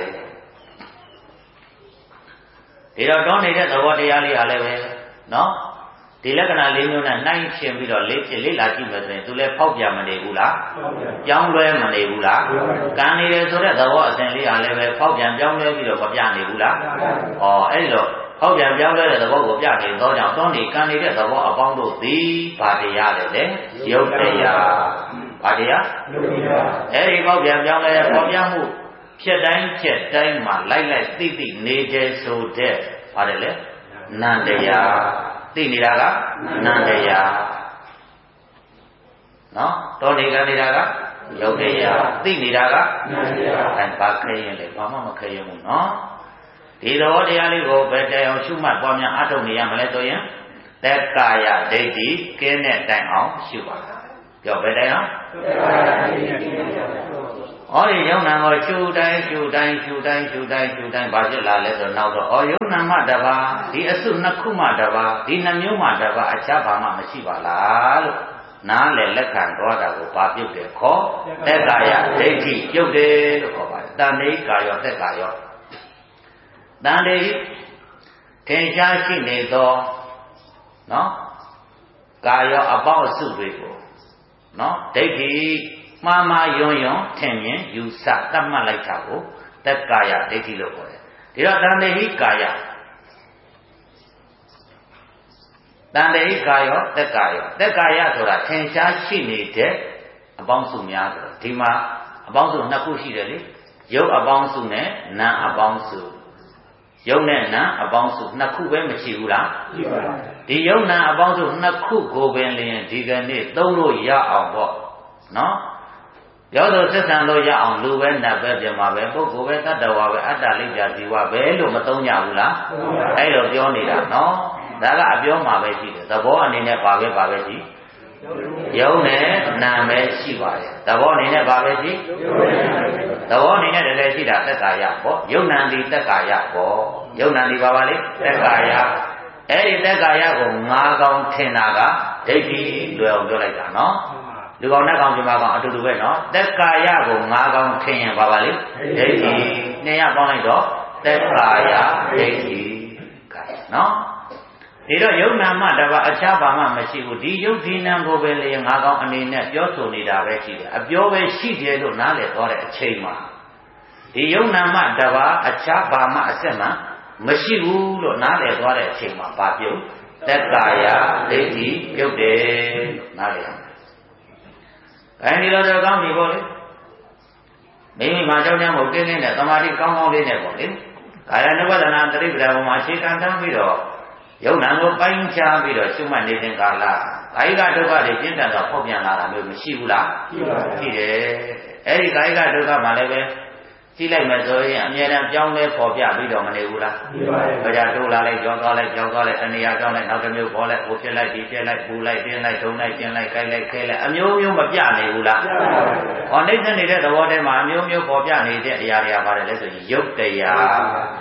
ဒီတော့တောင်းနေတဲ့သဘောတရားလေးဟာလည်းပဲနော်ဒီလက္ခဏာ၄မျိုးနဲ့နှိုင်းရှင်ပြီးတော့လေးဖြစ်လေးလာကြည့်မယ်ဆိုရင်သူလည်းဖောက်ပြန်မနေဘူးလားပြောင်းလဲမနေဘူးလားကံနေတယ်ဆိုတဲ့သဘောအစဉ်လေးဟာလည်းပဲဖောက်ပြန်ပြောင်းလဲပြီးတော့မပြနေဘူးလားဩအဲ့ဒီတော့ဖောက်ပြန်ပြောင်းလဲတဲ့သဘောကိုပြနေတော့ကြောင့်တောင်းနေကံနေတဲ့သဘောအပေါင်းတို့သည်ဘာတရားလဲလေယုတ်တရားဘာတရားယုတ်တရားအဲ့ဒီဖောက်ပြန်ပြောင်းလဲတဲ့ဖောက်ပြန်မှုဖြစ်တိုင်းဖြစ်တိုင်းမှာလိုက်လိုက်သိသိနေကြဆိုတဲ့ဘာလဲလေနန္တရားသိနေတာကနန္တရားနော်တောနေကနေတာကယုတ်တရားသိနေတာကနန္တရားအဲဘာခဲရင်လဲဘာမှမခဲရင်ဘူးနော်ဒီတော်တရားလေးကိုဘယ်တရားရှုမှတ်ပွားများအထုတ်နေရမလဲဆိုရင်သက်ကာယဒိဋ္ဌိကင်းတဲ့တိုင်အောင်ရှုပါပြောဘယ်တိုင်အောင်ဟောဒီယုံနာကိုရှုတိုင်းရှုတိုင်းရှုတိုင်းရှုတိုင်းရှုတိုင်းဘာဖြစ်လာလဲဆိုတော့နောက်တော့ဩယုံနာမှတပါဒီအစုနှစ်ခုမှတပါဒီနှမျိုးမှတပါအခြားဘာမှမရှိပါလားလို့နားလေလက်ခံသွားတာကိုဘာပြုတ်တယ်ခေါ်သက်ကာယဒိဋ္ဌိပြုတ်တယ်လို့ခေါ်ပါတယ်တဏှိကာယောသက်ကာယောတန်တေထင်ရှားရှိနေသောနော်ကာယောအပေါအစုတွေကိုနော်ဒိဋ္ဌိမှားမှားယွန်းယွန်းထင်မြင်ယူဆတတ်မှတ်လိုက်တာကိုသက်ကာယဒိဋ္ဌိလို့ခေါ်တယ်ဒီတော့တန်တေဟိကာယတန်တေဟိကာယောသက်ကာယောသက်ကာယဆိုတာထင်ရှားရှိနေတဲ့အပေါင်းစုများဆိုတော့ဒီမှာအပေါင်းစုနှစ်ခုရှိတယ်လေရုပ်အပေါင်းစုနဲ့နာမ်အပေါင်းစုယုံနဲ့နာအပေါင်းစုနှစ်ခုပဲမရှိဘူးလားရှိပါဘူးဒီယုံနာအပေါင်းစုနှစ်ခုကိုပင်လျင်ဒီကနေ့သုံးလို့ရအောင်ပေါ့နော်ပြောတော့သက်ဆံလို့ရအောင်လူပဲနတ်ပဲပြမှာပဲပုဂ္ဂိုလ်ပဲတတ္တဝါပဲအတ္တလိစ္ဆာဇီဝပဲလို့မသုံးကြဘူးလားအဲ့လိုပြောနေတာနော်ဒါကအပြောမှာပဲရှိတယ်သဘောအနေနဲ့ပါပဲပါပဲရှိယုံနဲ့နာပဲရှိပါတယ်သဘောအနေနဲ့ပါပဲရှိသဘောအနေနဲ့တကယ်ရှိတာသက်ကာယပေါ့ယုံနာတိသက်ကာယပေါ့ယုံနာတိပါပါလေသက်ကာယအဲ့ဒီသက်ကာယကိုငါးကောင်ထင်တာကဒိဋ္ဌိလွယ်အောင်ပြောလိုက်တာနော်လူကောင်နဲ့ကောင်ပြမကောင်အတူတူပဲနော်သက်ကာယကိုငါးကောင်ထင်ရင်ပါပါလေဒိဋ္ဌိနှစ်ရပေါင်းလိုက်တော့သက်ကာယဒိဋ္ဌိကဲနော်ဒီတော့ယုံနာမတပါအခြားဘာမှမရှိဘူးဒီယုတ်ဒီနံကိုပဲလေငါးကောင်အနေနဲ့ပြောဆိုနေတာပဲရှိတယ်အပြောပဲရှိတယ်လို့နားလည်သွားတဲ့အချိန်မှာဒီယုံနာမတပါအခြားဘာမှအဆက်မှမရှိဘူးလို့နားလည်သွားတဲ့အချိန်မှာဘာပြုတ်သက်ကာယဒိဋ္ဌိပြုတ်တယ်လို့နားလည်အောင်အဲဒီလိုတော့ကောင်းပြီပေါ့လေမိမိမှာကြောက်ကြမို့ကင်းနေတဲ့သမာဓိကောင်းကောင်းလေးနဲ့ပေါ့လေကာယ ानु ပဒနာတတိပ္ပံပေါ်မှာအခြေခံထားပြီးတော့ယုံနာကိုပိုင်းခြားပြီးတော့ရှုမှတ်နေတဲ့ကာလကာယကဒုက္ခတွေကျင့်တတ်တော့ဖောက်ပြန်လာတာမျိုးမရှိဘူးလားရှိတယ်အဲဒီကာယကဒုက္ခမှလည်းပဲကြည့်လိုက်မယ်ဆိုရင်အမြဲတမ်းပြောင်းလဲပေါ်ပြပြီးတော့မနေဘူးလားရှိပါတယ်။ဒါကြောင့်တိုးလာလိုက်ကြောင်းသွားလိုက်ကြောင်းသွားလိုက်အနေရာကြောင်းလိုက်နောက်တစ်မျိုးပေါ်လိုက်ဟိုဖြစ်လိုက်ဒီဖြစ်လိုက်ပူလိုက်တင်းလိုက်ထုံလိုက်ကျင်းလိုက်ကြိုက်လိုက်ခဲလိုက်အမျိုးမျိုးမပြနေဘူးလားရှိပါတယ်။ဟောနှိမ့်နေတဲ့သဘောတည်းမှာအမျိုးမျိုးပေါ်ပြနေတဲ့အရာတွေကပါတယ်လဲဆိုရင်ယုတ်တရား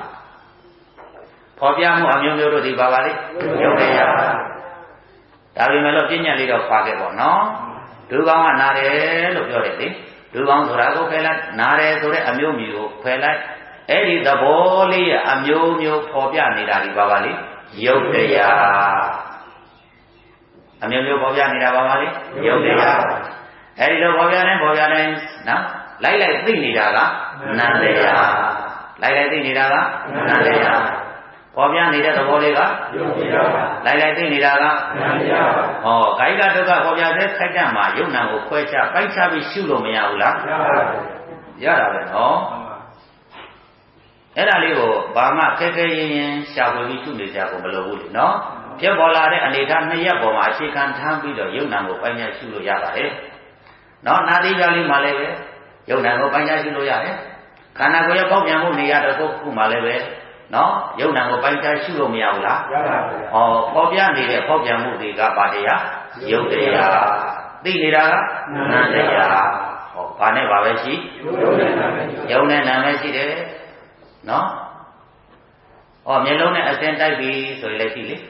ပေါ်ပြမှုအမျိုးမျိုးတို့ဒီပါပါလေယုတ်တရားဒါပေမဲ့လို့ပြဉ္ညာလေးတော့ပါခဲ့ပေါ့နော်ဒုကောင်ကနာတယ်လို့ပြောတယ်လေဒုကောင်ဆိုတာကိုဖယ်လိုက်နားတယ်ဆိုတဲ့အမျိုးမျိုးကိုဖယ်လိုက်အဲ့ဒီသဘောလေးအမျိုးမျိုးပေါ်ပြနေတာဒီပါပါလေယုတ်တရားအမျိုးမျိုးပေါ်ပြနေတာပါပါလေယုတ်တရားအဲ့ဒီလိုပေါ်ပြတယ်ပေါ်ပြတယ်နော်လိုက်လိုက်သိနေတာကနန္တရားလိုက်လိုက်သိနေတာကနန္တရားပေါ်ပြနေတဲ့သဘောလေးကယုတ်တရားလိုက်လိုက်သိနေတာကနန္တရားဟောကာယကဒုက္ခပေါ်ပြတဲ့ခိုက်တံမှာယုတ်နံကိုခွဲခြားပိုက်ခြားပြီးရှုလို့မရဘူးလားရပါတယ်ရတာပဲနော်အဲ့ဒါလေးကိုဘာမှခက်ခဲရင်ရင်ရှာဖွေပြီးရှုနေကြကိုမလိုဘူးလေနော်ပြက်ပေါ်လာတဲ့အနေထားနှစ်ရက်ပေါ်မှာအခြေခံထားပြီးတော့ယုတ်နံကိုပိုင်းခြားရှုလို့ရပါတယ်နော်နာတိပြလေးမှလည်းပဲယုတ်နံကိုပိုင်းခြားရှုလို့ရတယ်ခန္ဓာကိုယ်ရဲ့ပေါက်ပြန်မှုနေရာတစ်ခုခုမှလည်းပဲနော်ယုံနာကိုပိုင်းခြားရှုလို့မရဘူးလားရပါဘူးဟောပေါ်ပြနေတဲ့ပေါက်ပြန်မှုတွေကပါတရားယုတ်တရားသိနေတာကနာတရားဟောဘာနဲ့ပါပဲရှိယုံနဲ့နာပဲရှိတယ်နော်ဟောမျက်လုံးနဲ့အစင်းတိုက်ပြီဆိုရင်လည်းရှိလေ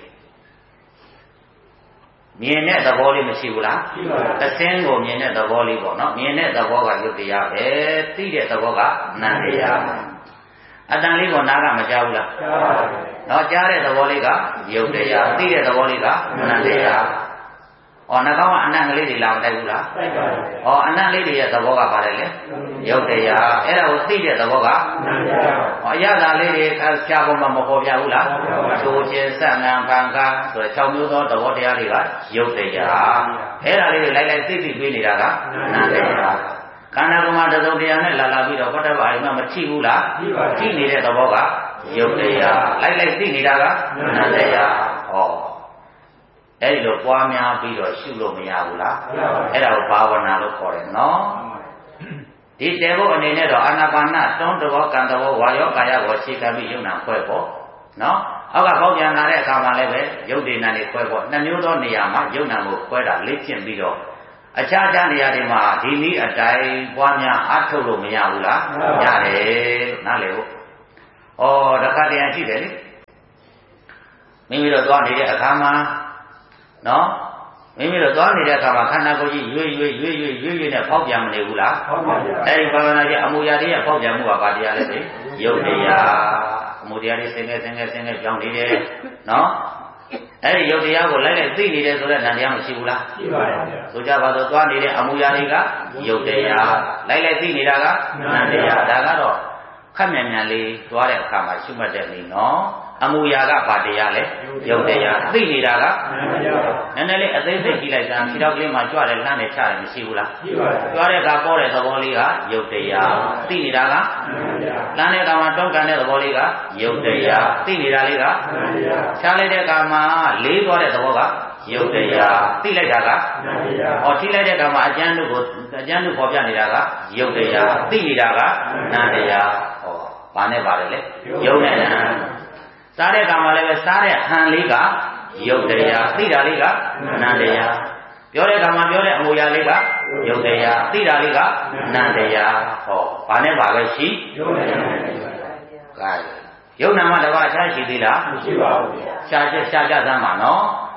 မြင်တဲ့သဘောလေးမရှိဘူးလားရှိပါဘူးအစင်းကိုမြင်တဲ့သဘောလေးပေါ့နော်မြင်တဲ့သဘောကယုတ်တရားပဲသိတဲ့သဘောကနာတရားအတန်လေးကိုနားကမကြားဘူးလားကြားပါဘူး။တော့ကြားတဲ့သဘောလေးကယုတ်တရားသိတဲ့သဘောလေးကနန္တရား။ဩနှာခေါင်းကအနံ့ကလေးတွေလာမတိုက်ဘူးလားတိုက်ပါဘူး။ဩအနံ့လေးတွေရဲ့သဘောကပါတယ်လေယုတ်တရားအဲ့ဒါကိုသိတဲ့သဘောကနန္တရား။ဩအရသာလေးတွေရှားပေါ်မှာမပေါ်ပြဘူးလား။သို့ချင်းစံငံပံကားဆိုတဲ့၆မျိုးသောသဘောတရားတွေကယုတ်တရား။အဲ့ဒါလေးတွေလိုက်လိုက်သိသိပေးနေတာကနန္တရား။ခန္ဓာကိုယ်မှာတစုံတရားနဲ့လာလာပြီးတော့ဘုဒ္ဓဘာသာမှာမထိဘူးလားထိနေတဲ့သဘောကယုတ်တရားလိုက်လိုက်သိနေတာကနန္တရားဟောအဲ့ဒီလိုပွားများပြီးတော့ရှုလို့မရဘူးလားအဲ့ဒါကိုဘာဝနာလို့ခေါ်တယ်နော်ဒီတေဖို့အနေနဲ့တော့အာနာပါနတွန်းတော်ကံတော်ဝါယောကာယကိုအခြေခံပြီးယုံနာခွဲပေါ့နော်အောက်ကပေါက်ပြန်လာတဲ့အခါမှာလည်းပဲယုတ်ဒေနာတွေခွဲပေါ့နှစ်မျိုးသောနေရာမှာယုံနာကိုခွဲတာလေ့ကျင့်ပြီးတော့အခြားခြားနေရာတွေမှာဒီနည်းအတိုင်းပွားများအထုတ်လို့မရဘူးလားရတယ်နားလေဟုတ်ဩတခါတည်းရှိတယ်လေမိမိတို့သွားနေတဲ့အခါမှာနော်မိမိတို့သွားနေတဲ့အခါမှာခန္ဓာကိုယ်ကြီးရွေ့ရွေ့ရွေ့ရွေ့ရွေ့ရွေ့နဲ့ပေါက်ပြန်မနေဘူးလားပေါက်ပါဘူးအဲဒီဘာဝနာကြီးအမူအရာတွေရဲ့ပေါက်ပြန်မှုကဘာတရားလဲလေယုတ်တရားအမူတရားတွေဆင်းရဲဆင်းရဲဆင်းရဲကြောင်းနေတယ်နော်အဲ့ဒီယုတ်တရားကိုလိုက်လိုက်သိနေတယ်ဆိုတဲ့ဉာဏ်တရားမရှိဘူးလားရှိပါတယ်ဆိုကြပါတော့သွားနေတဲ့အမူအရာတွေကယုတ်တရားလိုက်လိုက်သိနေတာကဉာဏ်တရားဒါကတော့ခက်မြန်မြန်လေးသွားတဲ့အခါမှာရှုမှတ်တဲ့နေနော်အမူအရာကဘာတရားလဲယုတ်တရားသိနေတာကဉာဏ်တရားနည်းနည်းလေးအသေးစိတ်ကြည့်လိုက်စမ်းခြေထောက်ကလေးမှာကြွတယ်လှမ်းတယ်ချတယ်မရှိဘူးလားရှိပါတယ်ကြွတဲ့အခါပေါ်တဲ့သဘောလေးကယုတ်တရားသိနေတာကဉာဏ်တရားလှမ်းတဲ့အခါမှာတောင်းကန်တဲ့သဘောလေးကယုတ်တရားသိနေတာလေးကဉာဏ်တရားချလိုက်တဲ့အခါမှာလေးသွားတဲ့သဘောကယုတ်တရားသိလိုက်တာကဉာဏ်တရားဟောထိလိုက်တဲ့အခါမှာအကျဉ်းတို့ကိုအကျဉ်းတို့ပေါ်ပြနေတာကယုတ်တရားသိနေတာကဉာဏ်တရားဟောဘာနဲ့ပါတယ်လဲယုတ်နဲ့ဉာဏ်စားတဲ့ကံမှာလည်းပဲစားတဲ့ဟန်လေးကယုတ်တရားသိတာလေးကနန္တရားပြောတဲ့ကံမှာပြောတဲ့အမူအရာလေးကယုတ်တရားသိတာလေးကနန္တရားဟောဘာနဲ့ပါပဲရှိယုတ်နဲ့နန္တရားကဲယုတ်နာမတပါးအခြားရှိသေးလားမရှိပါဘူးရှားချက်ရှားကြသမ်းပါနော်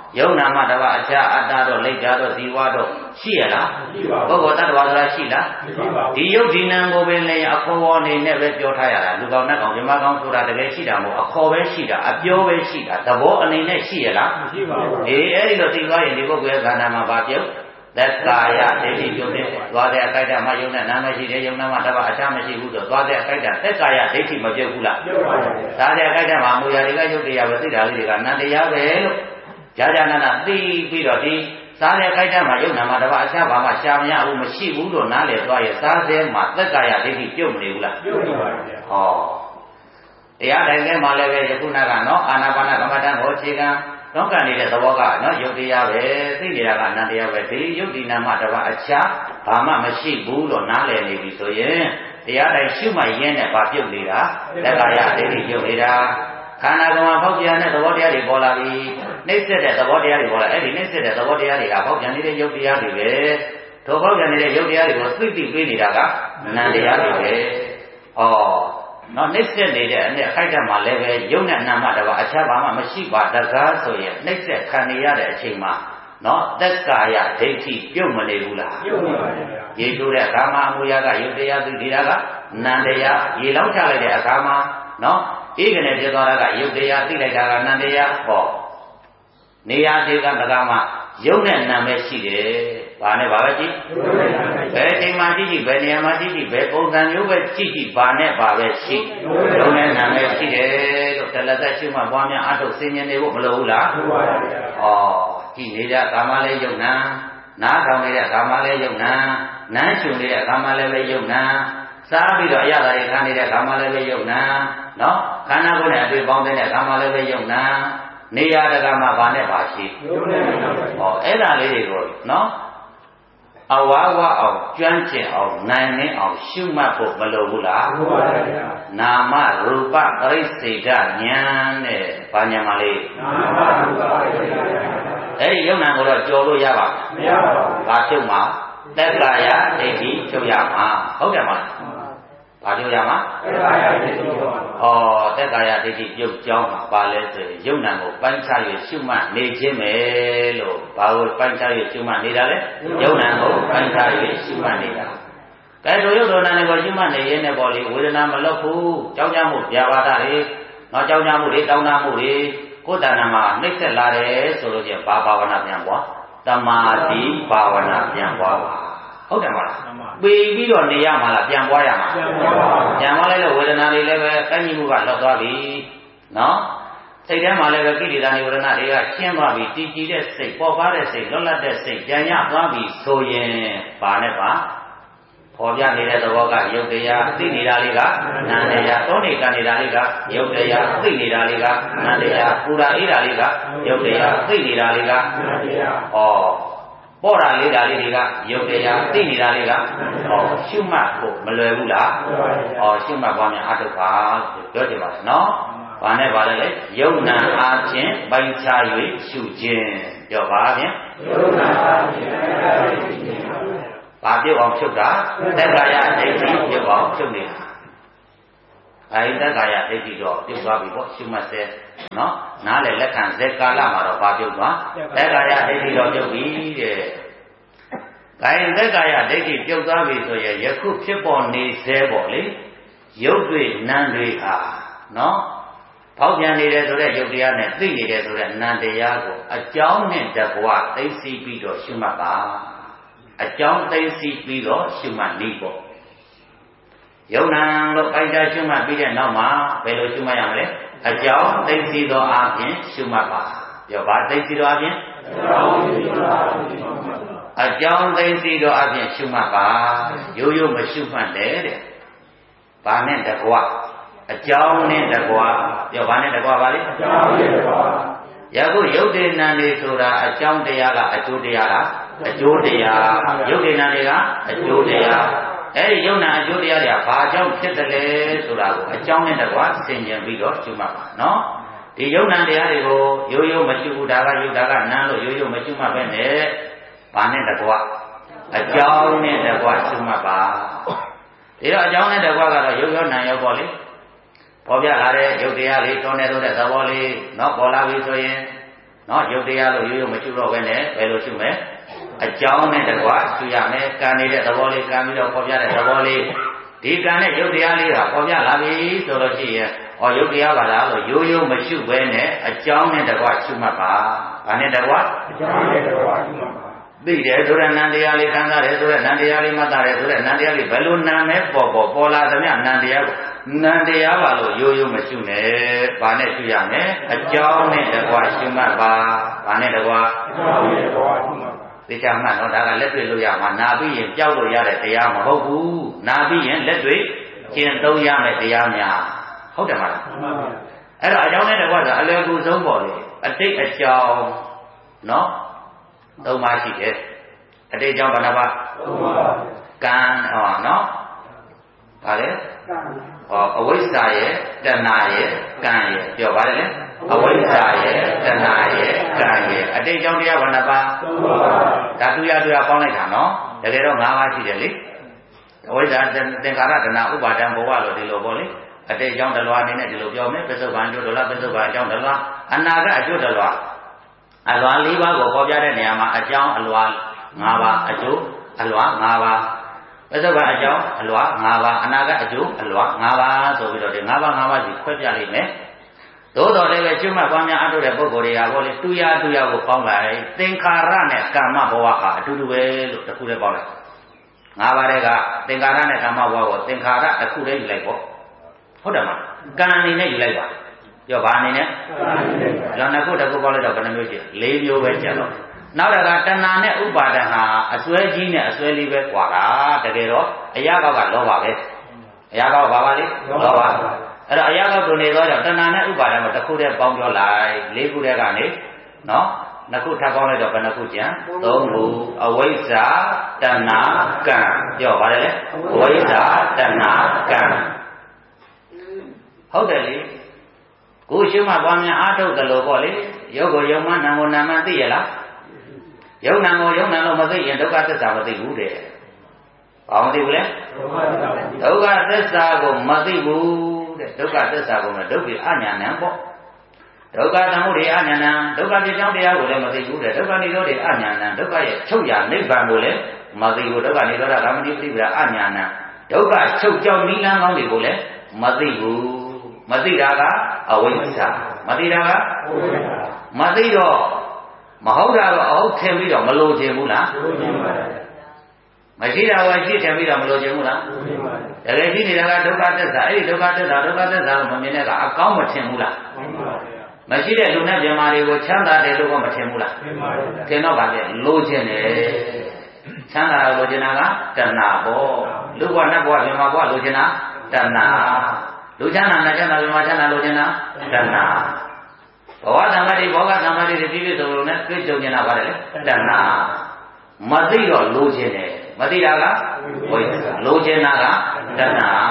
ယုံနာမတပါအခြားအတ္တတော့လိတ်တာတော့ဇီဝတော့ရှိရလားပုဂ္ဂိုလ်တ attva ဆိုတာရှိလားဒီယုတ်ဒီနံကိုပင်လည်းအခေါ်အနေနဲ့ပဲပြောထားရတာလူကောင်းနတ်ကောင်းဇမကောင်းဆိုတာတကယ်ရှိတာမဟုတ်အခေါ်ပဲရှိတာအပြောပဲရှိတာသဘောအနေနဲ့ရှိရလားမရှိပါဘူးအေးအဲ့ဒီလိုသိသွားရင်ဒီပုဂ္ဂိုလ်ရဲ့ခန္ဓာမှာဘာပြုတ်သက်ကာယဒိဋ္ဌိပြုတ်တဲ့သွားတဲ့အခိုက်အတန့်မှာယုံနဲ့နာမရှိတယ်ယုံနာမှာတပါအခြားမရှိဘူးဆိုသွားတဲ့အခိုက်အတန့်သက်ကာယဒိဋ္ဌိမပြုတ်ဘူးလားပြုတ်ပါဘူးဒါတဲ့အခိုက်အတန့်မှာမူရာတွေကယုတ်တရားပဲသိတာလေးတွေကနန္တရားပဲလို့ကြာကြာနာနာသိပြီးတော့ဒီစားတဲ့ခိုက်တမ်းမှာယုံနာမှာတပါအခြားဘာမှရှာမရဘူးမရှိဘူးလို့နားလည်သွားရဲ့စားတဲ့မှာသက်ကာယဒိဋ္ဌိပြုတ်မနေဘူးလားပြုတ်နေပါဗျာဟောတရားတိုင်းထဲမှာလည်းပဲယခုနကနော်အာနာပါနကမ္မဋ္ဌာန်းကိုအခြေခံတော့ကန်နေတဲ့သဘောကနော်ယုတ်တရားပဲသိနေတာကအနန္တရားပဲဒီယုတ်ဒီနာမှာတပါအခြားဘာမှမရှိဘူးလို့နားလည်နေပြီဆိုရင်တရားတိုင်းရှုမှတ်ရင်းနဲ့ဘာပြုတ်နေတာသက်ကာယဒိဋ္ဌိပြုတ်နေတာခန္ဓာကံမှာပေါက်ပြန်တဲ့သဘောတရားတွေပေါ်လာပြီနှိမ့်ဆက်တဲ့သဘောတရားတွေပေါ်လာအဲ့ဒီနှိမ့်ဆက်တဲ့သဘောတရားတွေကပေါက်ပြန်နေတဲ့ယုတ်တရားတွေပဲထိုပေါက်ပြန်နေတဲ့ယုတ်တရားတွေကိုသိသိပေးနေတာကနန္တရားတွေပဲဩနော်နှိမ့်ဆက်နေတဲ့အနဲ့အခိုက်အတန့်မှာလည်းပဲယုတ်နဲ့နာမတပါအခြားဘာမှမရှိပါတကားဆိုရင်နှိမ့်ဆက်ခံနေရတဲ့အချိန်မှာနော်သက်ကာယဒိဋ္ဌိပြုတ်မနေဘူးလားပြုတ်နေပါဗျာရေတိုးတဲ့အခါမှာအမူအရာကယုတ်တရားသိနေတာကနန္တရားရေလောက်ချလိုက်တဲ့အခါမှာနော်ဧကနေပြသွားတာကယုတ်တရားသိလိုက်တာကနန္တရားဟောနေရာဒီကတကားမှာယုတ်နဲ့နာမဲရှိတယ်။ဘာနဲ့ဘာပဲကြည့်ဘယ်ချိန်မှကြည့်ကြည့်ဘယ်နေရာမှာကြည့်ကြည့်ဘယ်ပုံစံမျိုးပဲကြည့်ကြည့်ဘာနဲ့ဘာပဲရှိယုတ်နဲ့နာမဲရှိတယ်လို့တလသက်ရှိမှပွားများအထုတ်ဆင်ញင်နေဖို့မလိုဘူးလားဟုတ်ပါဘူး။ဩကြည့်နေတဲ့ကာမလေးယုတ်နာနားထောင်နေတဲ့ကာမလေးယုတ်နာနမ်းရှုနေတဲ့ကာမလေးပဲယုတ်နာစားပြီးတော့အရသာတွေခံနေတဲ့ကာမလေးပဲယုတ်နာနော်ခန္ဓာကိုယ်နဲ့အတွေ့ပေါင်းတဲ့ကာမလေးပဲယုတ်နာနေရာတကာမှာဘာနဲ့ပါရှိယုတ်နဲ့ဟောအဲ့ဒါလေးတွေကိုနော်အဝါဝအောင်ကျွမ်းကျင်အောင်နိုင်နေအောင်ရှုမှတ်ဖို့မလိုဘူးလားဟုတ်ပါဗျာနာမရူပပရိစ္ဆေဒဉာဏ်နဲ့ဘာဉာဏ်ပါလေနာမရူပပရိစ္ဆေဒဉာဏ်အဲ့ဒီယုတ်နာကိုတော့ကြော်လို့ရပါမရပါဘူးဘာဖြုတ်မှာသက်ကာယဒိဋ္ဌိဖြုတ်ရမှာဟုတ်တယ်မလားဘာပြောရမှာသက်ကာယဒိဋ္ဌိပြုတ်ပါဩသက်ကာယဒိဋ္ဌိပြုတ်ကြောင်းမှာပါလဲဆိုရင်ယုံနာကိုပိုင်းခြား၍ရှုမှတ်နေခြင်းပဲလို့ဘာလို့ပိုင်းခြား၍ရှုမှတ်နေတာလဲယုံနာကိုပိုင်းခြား၍ရှုမှတ်နေတာကဲတို့ယုတ်တော်နာကိုရှုမှတ်နေရင်လည်းပေါ့လေဝေဒနာမလွတ်ဘူးကြောက်ကြမှုပြပါတာတွေနောက်ကြောက်ကြမှုတွေတောင်းတမှုတွေကိုယ်တဏ္ဍာမှာနှိမ့်ဆက်လာတယ်ဆိုလို့ချင်းဘာဘာဝနာပြန်ပွားတမာတိဘာဝနာပြန်ပွားပါဟုတ်တယ်မလားပေပြီးတော့နေရမှာလားပြန်ပွားရမှာပြန်ပွားလိုက်လို့ဝေဒနာတွေလည်းပဲကန့်ညီမှုကလွတ်သွားပြီနော်စိတ်ထဲမှာလည်းပဲကိလေသာတွေဝေဒနာတွေကရှင်းသွားပြီတည်ကြည်တဲ့စိတ်ပေါ်ပါတဲ့စိတ်လွတ်လပ်တဲ့စိတ်ကြံရသွားပြီဆိုရင်ဘာနဲ့ပါပေါ်ပြနေတဲ့သဘောကယုတ်တရားသိနေတာလေးကနာမ်တရားတောနေကနေတာလေးကယုတ်တရားသိနေတာလေးကနာမ်တရားပူရာအေးတာလေးကယုတ်တရားသိနေတာလေးကနာမ်တရားဩပေါ်တာလေးတာလေးတွေကယုတ်တရားသိနေတာလေးကဟောရှုမှတ်ဖို့မလွယ်ဘူးလားဟောရှုမှတ်သွားများအထုတ်ပါပြောကြပါနော်ဘာနဲ့ပါလဲလေယုံနာအားဖြင့်ပိုင်းခြား၍ရှုခြင်းပြောပါဖြင့်ယုံနာအားဖြင့်ပိုင်းခြား၍ရှုခြင်းဘာပြုတ်အောင်ဖြုတ်တာသက်ကာယဒိဋ္ဌိပြုတ်အောင်ဖြုတ်နေတာအဲဒီသက်ကာယဒိဋ္ဌိတော့ပြုတ်သွားပြီပေါ့ရှုမှတ်စေနော်နားလေလက်ခံဇက်ကာလမှာတော့ဘာပြုတ်သွားသက်ကာယဒိဋ္ဌိတော့ပြုတ်ပြီတဲ့ဒါရင်သက်ကာယဒိဋ္ဌိပြုတ်သွားပြီဆိုရင်ယခုဖြစ်ပေါ်နေစေပေါ့လေရုပ်တွေနာမ်တွေဟာနော်ပေါက်ပြန်နေတယ်ဆိုတဲ့ရုပ်တရားနဲ့သိနေတယ်ဆိုတဲ့နာမ်တရားကိုအကြောင်းနဲ့တကွသိသိပြီးတော့ရှုမှတ်ပါအကြောင်းသိသိပြီးတော့ရှုမှတ်နေပေါ့ယုံနာလို့ပိုက်တာရှုမှတ်ပြီးတဲ့နောက်မှာဘယ်လိုရှုမှတ်ရမလဲအကြောင်းသိသိသောအပြင်ရှုမှတ်ပါပြောပါသိသိသောအပြင်အကြောင်းသိသိသောအပြင်ရှုမှတ်ပါရိုးရိုးမရှုမှတ်တယ်တဲ့ဘာနဲ့တကွအကြောင်းနဲ့တကွပြောဘာနဲ့တကွပါလေအကြောင်းနဲ့တကွယခုယုတ်တေနံတွေဆိုတာအကြောင်းတရားကအကျိုးတရားလားအကျိုးတရားယုတ်တေနံတွေကအကျိုးတရားအဲ့ဒီယုံနာအကျိုးတရားတွေကဘာကြောင့်ဖြစ်တယ်လဲဆိုတာကိုအကြောင်းနဲ့တကွဆင်ခြင်ပြီးတော့ရှုမှတ်ပါနော်ဒီယုံနာတရားတွေကိုရိုးရိုးမရှုဘူးဒါကယုတ်ဒါကနံလို့ရိုးရိုးမရှုမှတ်ပဲနဲ့ဘာနဲ့တကွအကြောင်းနဲ့တကွရှုမှတ်ပါဒီတော့အကြောင်းနဲ့တကွကတော့ယုတ်ရောနံရောပေါ့လေပေါ်ပြလာတဲ့ယုတ်တရားလေးတွန်းနေတော့တဲ့သဘောလေးနော်ပေါ်လာပြီဆိုရင်နော်ရုပ်တရားလို့ရိုးရိုးမရှုတော့ဘဲနဲ့ဘယ်လိုရှုမလဲအကြောင်းနဲ့တကွရှုရမယ်ကံနေတဲ့သဘောလေးကံပြီးတော့ပေါ်ပြတဲ့သဘောလေးဒီကံနဲ့ရုပ်တရားလေးကပေါ်ပြလာပြီဆိုတော့ရှိရင်ဩရုပ်တရားပါလားလို့ရိုးရိုးမရှုဘဲနဲ့အကြောင်းနဲ့တကွရှုမှတ်ပါဘာနဲ့တကွအကြောင်းနဲ့တကွရှုမှတ်ပါသိတယ်ဆိုတဲ့နန္တရားလေးခံစားတယ်ဆိုတဲ့နန္တရားလေးမှတ်တယ်ဆိုတဲ့နန္တရားလေးဘယ်လိုနာမဲပေါ်ပေါ်ပေါ်လာသမျှနန္တရားကိုနန္တရားပါလို့ရိုးရိုးမရှုနဲ့ဘာနဲ့ရှုရမလဲအကြောင်းနဲ့တကွရှုမှတ်ပါဘာနဲ့တကွအကြောင်းနဲ့တကွရှုမှတ်ပါသိချမှတ်တော့ဒါကလက်တွေ့လို့ရမှာနာပြီးရင်ကြောက်လို့ရတဲ့တရားမဟုတ်ဘူးနာပြီးရင်လက်တွေ့ကျင့်သုံးရမယ့်တရားများဟုတ်တယ်မလားမှန်ပါဗျာအဲ့တော့အကြောင်းနဲ့တကွဆိုအလွယ်ကူဆုံးပေါ်လေအတိတ်အကြောင်းနော်သုံးပါးရှိတယ်အတိတ်အကြောင်းဘယ်နှပါသုံးပါးကံဟောနော်ဗါလေကံဟောအဝိဇ္ဇာရဲ့တဏှာရဲ့ကံရဲ့ပြောပါလေအဝိဇ္ဇာရဲ့တဏှာရဲ့ကံရဲ့အတိတ်အကြောင်းတရားဘယ်နှပါသုံးပါးဓာတုရတူရပေါင်းလိုက်တာနော်တကယ်တော့၅ပါးရှိတယ်လေအဝိဇ္ဇာသင်္ခါရတဏှာဥပါဒံဘဝလို့ဒီလိုပေါ့လေအတိတ်အကြောင်းတလွားအနေနဲ့ဒီလိုပြောမယ်ပစ္စုပန်အကျိုးတလွားပစ္စုပန်အကြောင်းတလွားအနာဂတ်အကျိုးတလွားအလွာ၄ပါးကိုပေါ်ပြတဲ့နေရာမှာအကြောင်းအလွာ၅ပါးအကျိုးအလွာ၅ပါးပစ္စုပန်အကြောင်းအလွာ၅ပါးအနာဂတ်အကျိုးအလွာ၅ပါးဆိုပြီးတော့ဒီ၅ပါး၅ပါးစီခွဲပြလိုက်မယ်သို့တော်လည်းပဲကျွတ်မှတ်ပွားများအထုတဲ့ပုဂ္ဂိုလ်တွေကဘောလေတူရတူရကိုပေါင်းလိုက်သင်္ခါရနဲ့ကာမဘဝဟာအတူတူပဲလို့တစ်ခုတည်းပေါင်းလိုက်၅ပါးတည်းကသင်္ခါရနဲ့ကာမဘဝကိုသင်္ခါရတစ်ခုတည်းယူလိုက်ပေါ့ဟုတ်တယ်မလားကံအနေနဲ့ယူလိုက်ပါပြောဘာအနေနဲ့လောနှစ်ခုတစ်ခုပေါင်းလိုက်တော့ဘယ်နှမျိုးရှိလဲ၄မျိုးပဲကျန်တော့နောက်တစ်ခါတဏှာနဲ့ဥပါဒံဟာအစွဲကြီးနဲ့အစွဲလေးပဲကွာတာတကယ်တော့အရာကောက်ကလောဘပဲအရာကောက်ဘာပါလဲလောဘအဲ့တော့အရာကောက်တို့နေတော့တဏှာနဲ့ဥပါဒံကိုတစ်ခုတည်းပေါင်းပြောလိုက်၄ခုတည်းကနေနော်နှစ်ခုထပ်ပေါင်းလိုက်တော့ဘယ်နှခုကျန်သုံးခုအဝိဇ္ဇာတဏှာကံပြောပါလေအဝိဇ္ဇာတဏှာကံဟုတ်တယ်လေကိုရှိမှပွားများအားထုတ်တယ်လို့ပေါ့လေရုပ်ကိုယုံမှနာမ်ကိုနာမ်မှသိရလားယုံနာမ်ကိုယုံနာမ်လို့မသိရင်ဒုက္ခသစ္စာမသိဘူးတဲ့ဘာမသိဘူးလဲဒုက္ခသစ္စာကိုမသိဘူးတဲ့ဒုက္ခသစ္စာကိုလည်းဒုက္ခအညာဏံပေါ့ဒုက္ခသမုဒယအညာဏံဒုက္ခပြကြောင်းတရားကိုလည်းမသိဘူးတဲ့ဒုက္ခនិရောဓအညာဏံဒုက္ခရဲ့ချုပ်ရနိဗ္ဗာန်ကိုလည်းမသိဘူးဒုက္ခនិရောဓကာမတိပရိပဒါအညာဏံဒုက္ခချုပ်ကြောင်းနိလန်းကောင်းတွေကိုလည်းမသိဘူးမသိတာကအဝိဇ္ဇာမသိတာကအဝိဇ္ဇာမသိတော့မဟုတ်တာတော့အဟုတ်ထင်ပြီးတော့မလိုချင်ဘူးလားလိုချင်ပါတယ်မရှိတာကရှိထင်ပြီးတော့မလိုချင်ဘူးလားလိုချင်ပါတယ်တကယ်ရှိနေတာကဒုက္ခသစ္စာအဲ့ဒီဒုက္ခသစ္စာဒုက္ခသစ္စာကိုမမြင်တဲ့ကအကောင်းမထင်ဘူးလားမှန်ပါဗျာမရှိတဲ့လူနဲ့ပြမာတွေကိုချမ်းသာတယ်လို့ကမထင်ဘူးလားမှန်ပါဗျာထင်တော့ဗာလေလိုချင်တယ်ချမ်းသာလိုချင်တာကတဏှာပေါ့လူကနတ်ဘဝပြမာဘဝလိုချင်တာတဏှာလူချမ်းသာနဲ့ချမ်းသာပြမာချမ်းသာလိုချင်တာတဏှာဘဝသံဃာတိဘောဂသံဃာတိပြည့်ပြည့်စုံစုံနဲ့တွေ့ကြုံနေတာပါတယ်လေတဏှာမသိတော့လိုချင်တယ်မသိတာကဝိဇ္ဇာလိုချင်တာကတဏှာ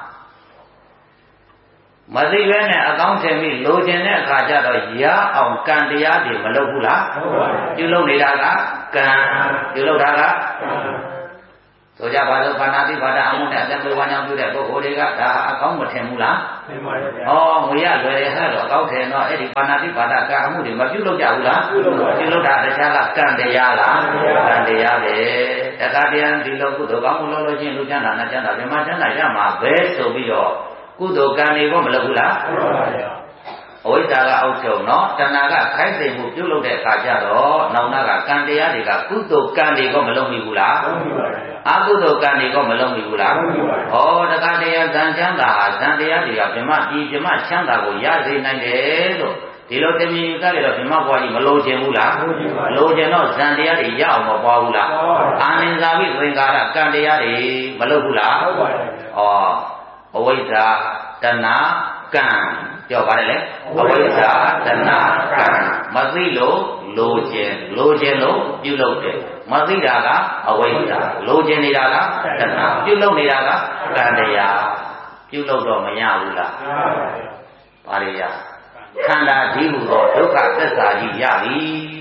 မသိပဲနဲ့အကောင်းထင်ပြီးလိုချင်တဲ့အခါကျတော့ရအောင်ကံတရားတွေမလုပ်ဘူးလားပြုလုပ်နေတာကကံပြုလုပ်တာကဆိုကြပါစို့ဘာနာတိဘာဒအမှုနဲ့အတ္တဝါညာပြုတဲ့ပုဂ္ဂိုလ်တွေကဒါအကောင်းမထင်ဘူးလားထင်ပါရဲ့ဗျာ။ဩငွေရလွယ်ရဟဲ့တော့အကောင်းထင်တော့အဲ့ဒီဘာနာတိဘာဒကံအမှုတွေမပြုလုပ်ကြဘူးလားပြုလုပ်တာတခြားကကံတရားလားကံတရားပဲ။တခါတည်းဒီလိုကုသိုလ်ကောင်းမှုလုပ်လို့ချင်းလူချမ်းသာနဲ့ချမ်းသာဗြဟ္မာချမ်းသာရမှာပဲဆိုပြီးတော့ကုသိုလ်ကံတွေကိုမလုပ်ဘူးလားပြုလုပ်ပါရဲ့။အဝိဇ္ဇာကအောက်ချုပ်နော်တဏှာကခိုင်းသိမှုပြုလုပ်တဲ့အခါကျတော့နောက်နာကကံတရားတွေကကုသိုလ်ကံတွေကိုမလုပ်မိဘူးလားလုပ်မိပါရဲ့။အကုသိုလ်ကံတွေကိုမလုပ်မိဘူးလားလုပ်မိပါရဲ့။ဩတခါတည်းဇန်ချမ်းသာဟာဇန်တရားတွေကဗြဟ္မာပြည်ဗြဟ္မာချမ်းသာကိုရစေနိုင်တယ်လို့ဒီလိုတမင်ကလည်းတော့ဗြဟ္မာဘွားကြီးမလိုချင်ဘူးလားမလိုချင်တော့ဇန်တရားတွေရအောင်မပွားဘူးလားအာနိဇာဝိသင်္ကာရကံတရားတွေမလုပ်ဘူးလားဟုတ်ပါရဲ့။ဩအဝိဇ္ဇာတဏှာကံပြောပါတယ်လေအဝိဇ္ဇာတဏှာကံမသိလို့လိုချင်လိုချင်လို့ပြုလုပ်တယ်မသိတာကအဝိဇ္ဇာလိုချင်နေတာကတဏှာပြုလုပ်နေတာကကံတရားပြုလုပ်တော့မရဘူးလားပါရရခန္ဓာကြီးဟူသောဒုက္ခသစ္စာကြီးရပြီတဲ့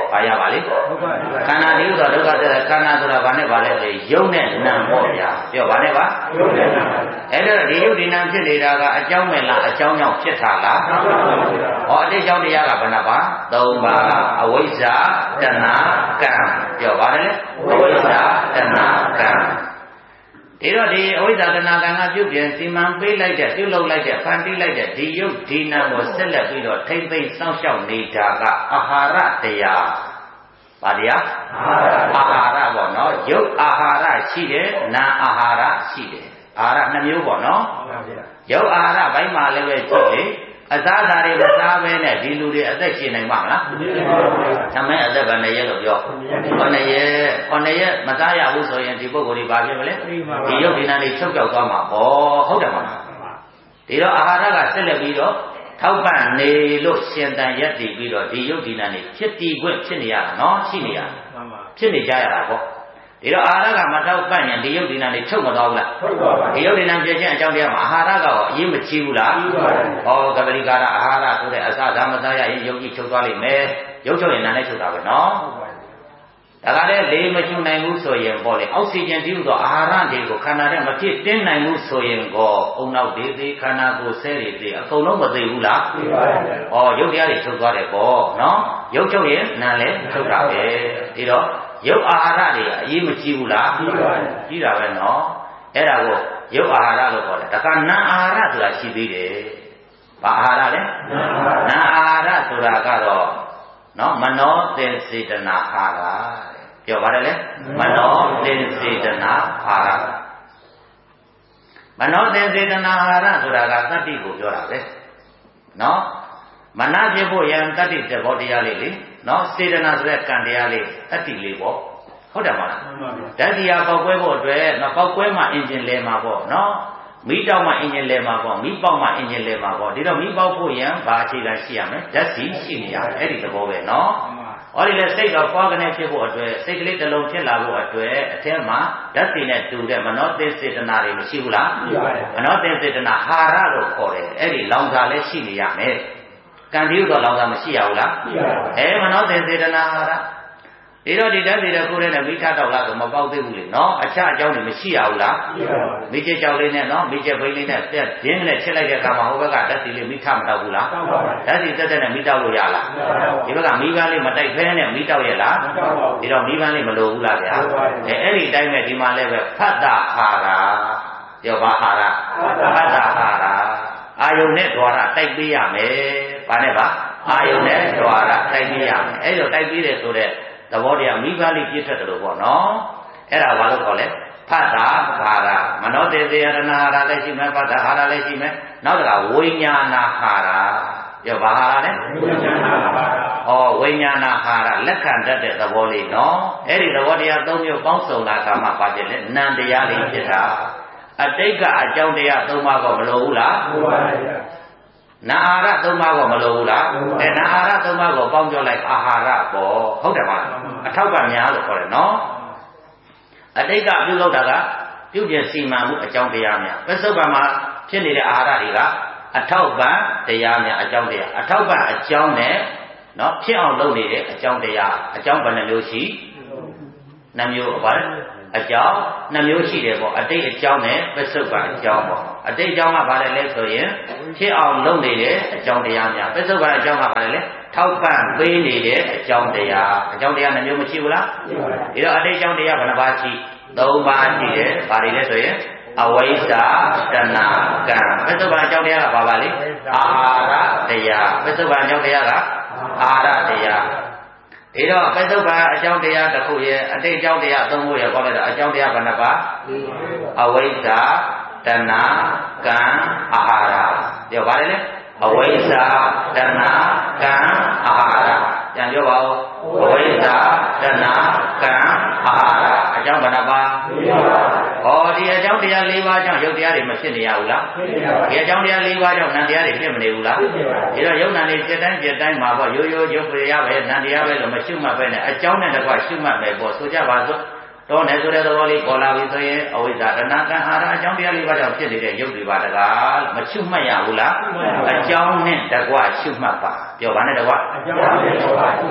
ဘာရပါလိမ့်ခန္ဓာဒီဥသောဒုက္ခသစ္စာခန္ဓာဆိုတာဘာနဲ့ပါလဲဆိုယုတ်နဲ့နာမ်ပေါ့ဗျာပြောဘာနဲ့ပါယုတ်နဲ့နာမ်အဲ့တော့ဒီယုတ်ဒီနာမ်ဖြစ်နေတာကအကြောင်းမဲ့လားအကြောင်းကြောင့်ဖြစ်တာလားဟောအတိတ်ကြောင့်တရားကဘယ်နှပါသုံးပါးအဝိဇ္ဇာတဏှာကံပြောဘာလဲအဝိဇ္ဇာတဏှာကံဒီတော့ဒီအဝိဇ္ဇာတဏှာကံကပြုပြင်စီမံပေးလိုက်တဲ့ပြုလုပ်လိုက်တဲ့ဖန်တီးလိုက်တဲ့ဒီယုတ်ဒီနာမ်ကိုဆက်လက်ပြီးတော့ထိမ့်သိမ့်စောင့်ရှောက်နေတာကအာဟာရတရားဘာတရားအာဟာရပေါ့နော်ယုတ်အာဟာရရှိတယ်နာမ်အာဟာရရှိတယ်အာဟာရနှစ်မျိုးပေါ့နော်ယုတ်အာဟာရဘိုင်းမှာလည်းပဲကြည့်လေအသားဓာတ်တွေမစားဘဲနဲ့ဒီလူတွေအသက်ရှင်နိုင်မှာမလားသမင်းအသက်ဘယ်နှစ်ရက်လို့ပြောခုနှစ်ရက်ခုနှစ်ရက်မစားရဘူးဆိုရင်ဒီပုဂ္ဂိုလ်တွေဘာဖြစ်မလဲဒီယုတ်ဒီနာတွေချုပ်ကြောက်သွားမှာပေါ့ဟုတ်တယ်မလားဒီတော့အာဟာရကဆက်လက်ပြီးတော့ထောက်ပံ့နေလို့ရှင်တန်ရက်တည်ပြီးတော့ဒီယုတ်ဒီနာတွေဖြစ်တည်ခွင့်ဖြစ်နေရတာနော်ရှိနေရဖြစ်နေကြရတာပေါ့ဒီတော့အာဟာရကမထောက်ပံ့ရင်ဒီယုတ်ဒီနာတွေချုပ်မသွားဘူးလားချုပ်သွားပါဘူးဒီယုတ်ဒီနာပြည့်ခြင်းအကြောင်းတရားမှာအာဟာရကတော့အရေးမကြီးဘူးလားကြီးပါတယ်ဩကပရိကာရအာဟာရဆိုတဲ့အစသာမသားရရင်ယုတ်ကြီးချုပ်သွားလိမ့်မယ်ယုတ်ချုပ်ရင်နာနဲ့ချုပ်တာပဲနော်ဒါကလည်းလေမချုပ်နိုင်ဘူးဆိုရင်ပေါ့လေအောက်ဆီဂျင်ဒီဥသောအာဟာရတွေကိုခန္ဓာထဲမဖြစ်တင်းနိုင်ဘူးဆိုရင်ကောအုံနောက်တွေသေးခန္ဓာကိုယ်ဆဲတွေသေးအကုန်လုံးမသိဘူးလားသိပါတယ်ဩယုတ်တရားတွေချုပ်သွားတယ်ပေါ့နော်ယုတ်ချုပ်ရင်နာလည်းချုပ်တာပဲဒီတော့ယုတ်အာဟာရတွေအရေးမကြီးဘူးလားကြီးပါတယ်ကြီးတာပဲနော်အဲ့ဒါကိုယုတ်အာဟာရလို့ခေါ်တယ်ဒါကနာအာဟာရဆိုတာရှိသေးတယ်ဘာအာဟာရလဲနာအာဟာရဆိုတာကတော့နော်မနောသင်္စေတနာအာဟာရပြောပါတယ်လေမနောသင်္စေတနာအာဟာရမနောသင်္စေတနာအာဟာရဆိုတာကသတ္တိကိုပြောတာပဲနော်မနဖြစ်ဖို့ရန်တတ္တိသဘောတရားလေးလေနော်စေတနာဆိုတဲ့ကံတရားလေးတတ္တိလေးပေါ့ဟုတ်တယ်မလားဓာတ်တရားပေါက်ကွဲဖို့အတွက်နော်ပေါက်ကွဲမှအင်ဂျင်လဲမှာပေါ့နော်မီးတောက်မှအင်ဂျင်လဲမှာပေါ့မီးပေါက်မှအင်ဂျင်လဲမှာပေါ့ဒီတော့မီးပေါက်ဖို့ရန်ဘာအခြေခံရှိရမလဲဓာတ်စီရှိနေရတယ်အဲ့ဒီသဘောပဲနော်ဟောဒီလေစိတ်တော့ပွားကနေဖြစ်ဖို့အတွက်စိတ်ကလေးတစ်လုံးဖြစ်လာဖို့အတွက်အထက်မှာဓာတ်စီနဲ့တူတဲ့မနောသင်္စေတနာတွေမရှိဘူးလားရှိပါတယ်မနောသင်္စေတနာဟာရလို့ခေါ်တယ်အဲ့ဒီလောင်စာလည်းရှိနေရမယ်ကံဒီဥသောလောင်စာမရှိရဘူးလားရှိပါဘူးအဲမနောသင်္စေတနာဟာရဒီတော့ဒီဓာတ်တွေတခုတည်းနဲ့မိထတောက်လာဆိုမပေါက်သေးဘူးလေနော်အခြားအကြောင်းတွေမရှိရဘူးလားရှိပါဘူးမိကျကြောက်လေးနဲ့နော်မိကျဘိန်းလေးနဲ့ပြက်ဒင်းနဲ့ချက်လိုက်တဲ့အခါမှာဟိုဘက်ကဓာတ်စီလေးမိထမတောက်ဘူးလားတောက်ပါဘူးဓာတ်စီတက်တက်နဲ့မိတောက်လို့ရလားဒီဘက်ကမိပန်းလေးမတိုက်ဖဲနဲ့မိတောက်ရလားမတောက်ပါဘူးဒီတော့မိပန်းလေးမလိုဘူးလားဗျာအဲအဲ့ဒီအတိုင်းပဲဒီမှာလည်းပဲဖတ်တာဟာရာပြောပါဟာရာဖတ်တာဟာရာအာယုန်နဲ့ဓဝရတိုက်ပေးရမယ်ဘာနဲ့ပါအာယုန်နဲ့ဓဝရတိုက်ပေးရမယ်အဲ့လိုတိုက်ပေးတယ်ဆိုတဲ့သဘောတရားမိဘလေးပြည့်ထွက်တယ်လို့ပေါ့နော်အဲ့ဒါဘာလို့ခေါ်လဲဖတ်တာဟာရမနောတေသေယရဏဟာရလည်းရှိမယ်ဖတ်တာဟာရလည်းရှိမယ်နောက်တကဝိညာဏဟာရပြောဘာဟာရလဲဝိညာဏဟာရဩဝိညာဏဟာရလက်ခံတတ်တဲ့သဘောလေးနော်အဲ့ဒီသဘောတရားသုံးမျိုးပေါင်းစုံလာတာမှဘာဖြစ်လဲနံတရားလေးဖြစ်တာအတိတ်ကအကြောင်းတရားသုံးပါးကောမလိုဘူးလားလိုပါရဲ့နာအာရသုံးပါးကောမလိုဘူးလားအဲနာအာရသုံးပါးကိုပေါင်းပြောလိုက်အာဟာရပေါ့ဟုတ်တယ်မလားအထောက်ကများလို့ခေါ်တယ်နော်အတိတ်ကပြုလုပ်တာကပြုပြင်စီမံမှုအကြောင်းတရားများပစ္စုပန်မှာဖြစ်နေတဲ့အာဟာရတွေကအထောက်ပံ့တရားများအကြောင်းတရားအထောက်ပံ့အကြောင်းနဲ့နော်ဖြစ်အောင်လုပ်နေတဲ့အကြောင်းတရားအကြောင်းဘယ်နှမျိုးရှိနှမျိုးပါလဲအကြောင်းနှမျိုးရှိတယ်ပေါ့အတိတ်အကြောင်းနဲ့ပစ္စုပန်အကြောင်းပေါ့အတိတ်အကြောင်းကဘာလဲလဲဆိုရင်ဖြစ်အောင်လုပ်နေတဲ့အကြောင်းတရားများပစ္စုပန်အကြောင်းကဘာလဲလဲထောက်ပံ့ပေးနေတဲ့အကြောင်းတရားအကြောင်းတရားနှမျိုးမရှိဘူးလားရှိပါတယ်ဒီတော့အတိတ်အကြောင်းတရားဘယ်နှပါးရှိသုံးပါးရှိတယ်ဘာတွေလဲဆိုရင်အဝိဇ္ဇာတဏှာကံပစ္စုပန်အကြောင်းတရားကဘာပါလဲအာဟာရတရားပစ္စုပန်အကြောင်းတရားကအာဟာရတရားဒီတော့ပစ္စုပန်အကြောင်းတရားတစ်ခုရဲ့အတိတ်အကြောင်းတရားသုံးခုရဲ့ခေါ်လိုက်တာအကြောင်းတရားဘယ်နှပါအဝိဇ္ဇာတဏှာကံအာဟာရပြောပါလေလေအဝိဇ္ဇာတဏှာကံအာဟာရပြန်ပြောပါဦးအဝိဇ္ဇာတဏှာကံအာဟာရအကြောင်းဘယ်နှပါဟောဒီအကြောင်းတရား၄ပါးကြောင့်ယုတ်တရားတွေမဖြစ်နေရဘူးလားဒီအကြောင်းတရား၄ပါးကြောင့်နံတရားတွေဖြစ်မနေဘူးလားဒီတော့ယုတ်နံတွေဖြစ်တိုင်းဖြစ်တိုင်းမှာပေါ့ရိုးရိုးယုတ်တရားပဲနံတရားပဲလို့မရှုမှတ်ပဲနဲ့အကြောင်းနဲ့တကွရှုမှတ်မယ်ပေါ့ဆိုကြပါစို့တော့နဲ့ဆိုတဲ့သဘောလေးပေါ်လာပြီဆိုရင်အဝိဇ္ဇာတဏှာကံအာဟာရအကြောင်းတရားလေးပါးကြောင့်ဖြစ်နေတဲ့ယုတ်တွေပါတကားမရှုမှတ်ရဘူးလားအကြောင်းနဲ့တကွရှုမှတ်ပါပြောပါနဲ့တကွအကြောင်းနဲ့တကွရှုမှတ်ပါန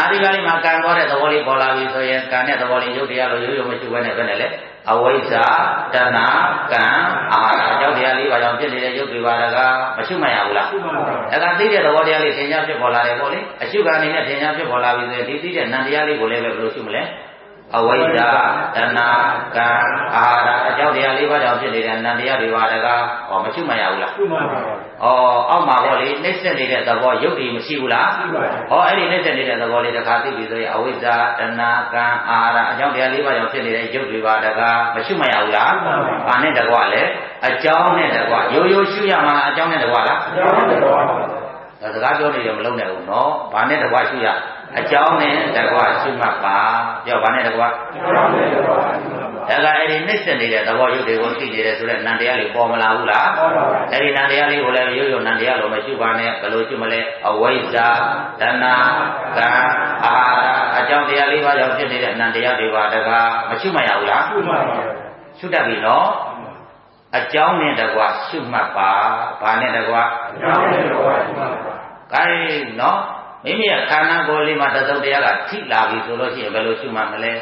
နာဒီကလေးမှာကံသွားတဲ့သဘောလေးပေါ်လာပြီဆိုရင်ကံတဲ့သဘောလေးရုပ်တရားလိုရိုးရိုးမရှိဘဲနဲ့ဘယ်နဲ့လဲအဝိဇ္ဇာတဏှာကံအာဟာရအကြောင်းတရားလေးပါကြောင့်ဖြစ်နေတဲ့ရုပ်တွေပါတကားမရှိမှရဘူးလားအဲဒါသိတဲ့သဘောတရားလေးသင်ညာဖြစ်ပေါ်လာတယ်ပေါ့လေအရှုခံအနေနဲ့သင်ညာဖြစ်ပေါ်လာပြီဆိုရင်ဒီသိတဲ့နံတရားလေးကိုလည်းပဲဘယ်လိုရှုမလဲအဝိဇ္ဇာတဏှာကံအာဟာရအကြောင်းတရားလေးပါကြောင့်ဖြစ်နေတဲ့နံတရားတွေပါတကားဟောမရှိမှရဘူးလားရှိပါပါဩအောက်မှာပေါ့လေနှိမ့်ဆက်နေတဲ့သဘောရုပ်တွေမရှိဘူးလားရှိပါပါဩအဲ့ဒီနှိမ့်ဆက်နေတဲ့သဘောလေးတစ်ခါသိပြီဆိုရင်အဝိဇ္ဇာတဏှာကံအာဟာရအကြောင်းတရားလေးပါကြောင့်ဖြစ်နေတဲ့ရုပ်တွေပါတကားမရှိမှရဘူးလားဘာနဲ့တကွလဲအကြောင်းနဲ့တကွရိုးရိုးရှုရမှာအကြောင်းနဲ့တကွလားအကြောင်းနဲ့တကွပါဒါစကားပြောနေရင်မလုံးနဲ့ဘူးနော်ဘာနဲ့တကွရှုရအကြောင်းနဲ့တကွရှုမှတ်ပါပြောဘာနဲ့တကွအကြောင်းနဲ့တကွဒါကအဲ့ဒီနှိမ့်ဆက်နေတဲ့သဘောရုပ်တွေကိုသိနေတယ်ဆိုတော့နံတရားလေးပေါ်မလာဘူးလားပေါ်ပါဘူးအဲ့ဒီနံတရားလေးကိုလည်းရိုးရိုးနံတရားလိုမရှိပါနဲ့ဘယ်လိုရှုမလဲအဝိဇ္ဇာတဏှာကံအာဟာရအကြောင်းတရားလေးပါးကြောင့်ဖြစ်နေတဲ့နံတရားတွေပါတကားမရှုမှတ်ရဘူးလားရှုမှတ်ပါဘူးရှုတတ်ပြီနော်အကြောင်းနဲ့တကွရှုမှတ်ပါဘာနဲ့တကွအကြောင်းနဲ့တကွရှုမှတ်ပါခိုင်းနော်မိမိရဲ့ခန္ဓာကိုယ်လေးမှာတသုတ်တရားကထိလာပြီဆိုလို့ရှိရင်ဘယ်လိုရှုမှတ်မလဲ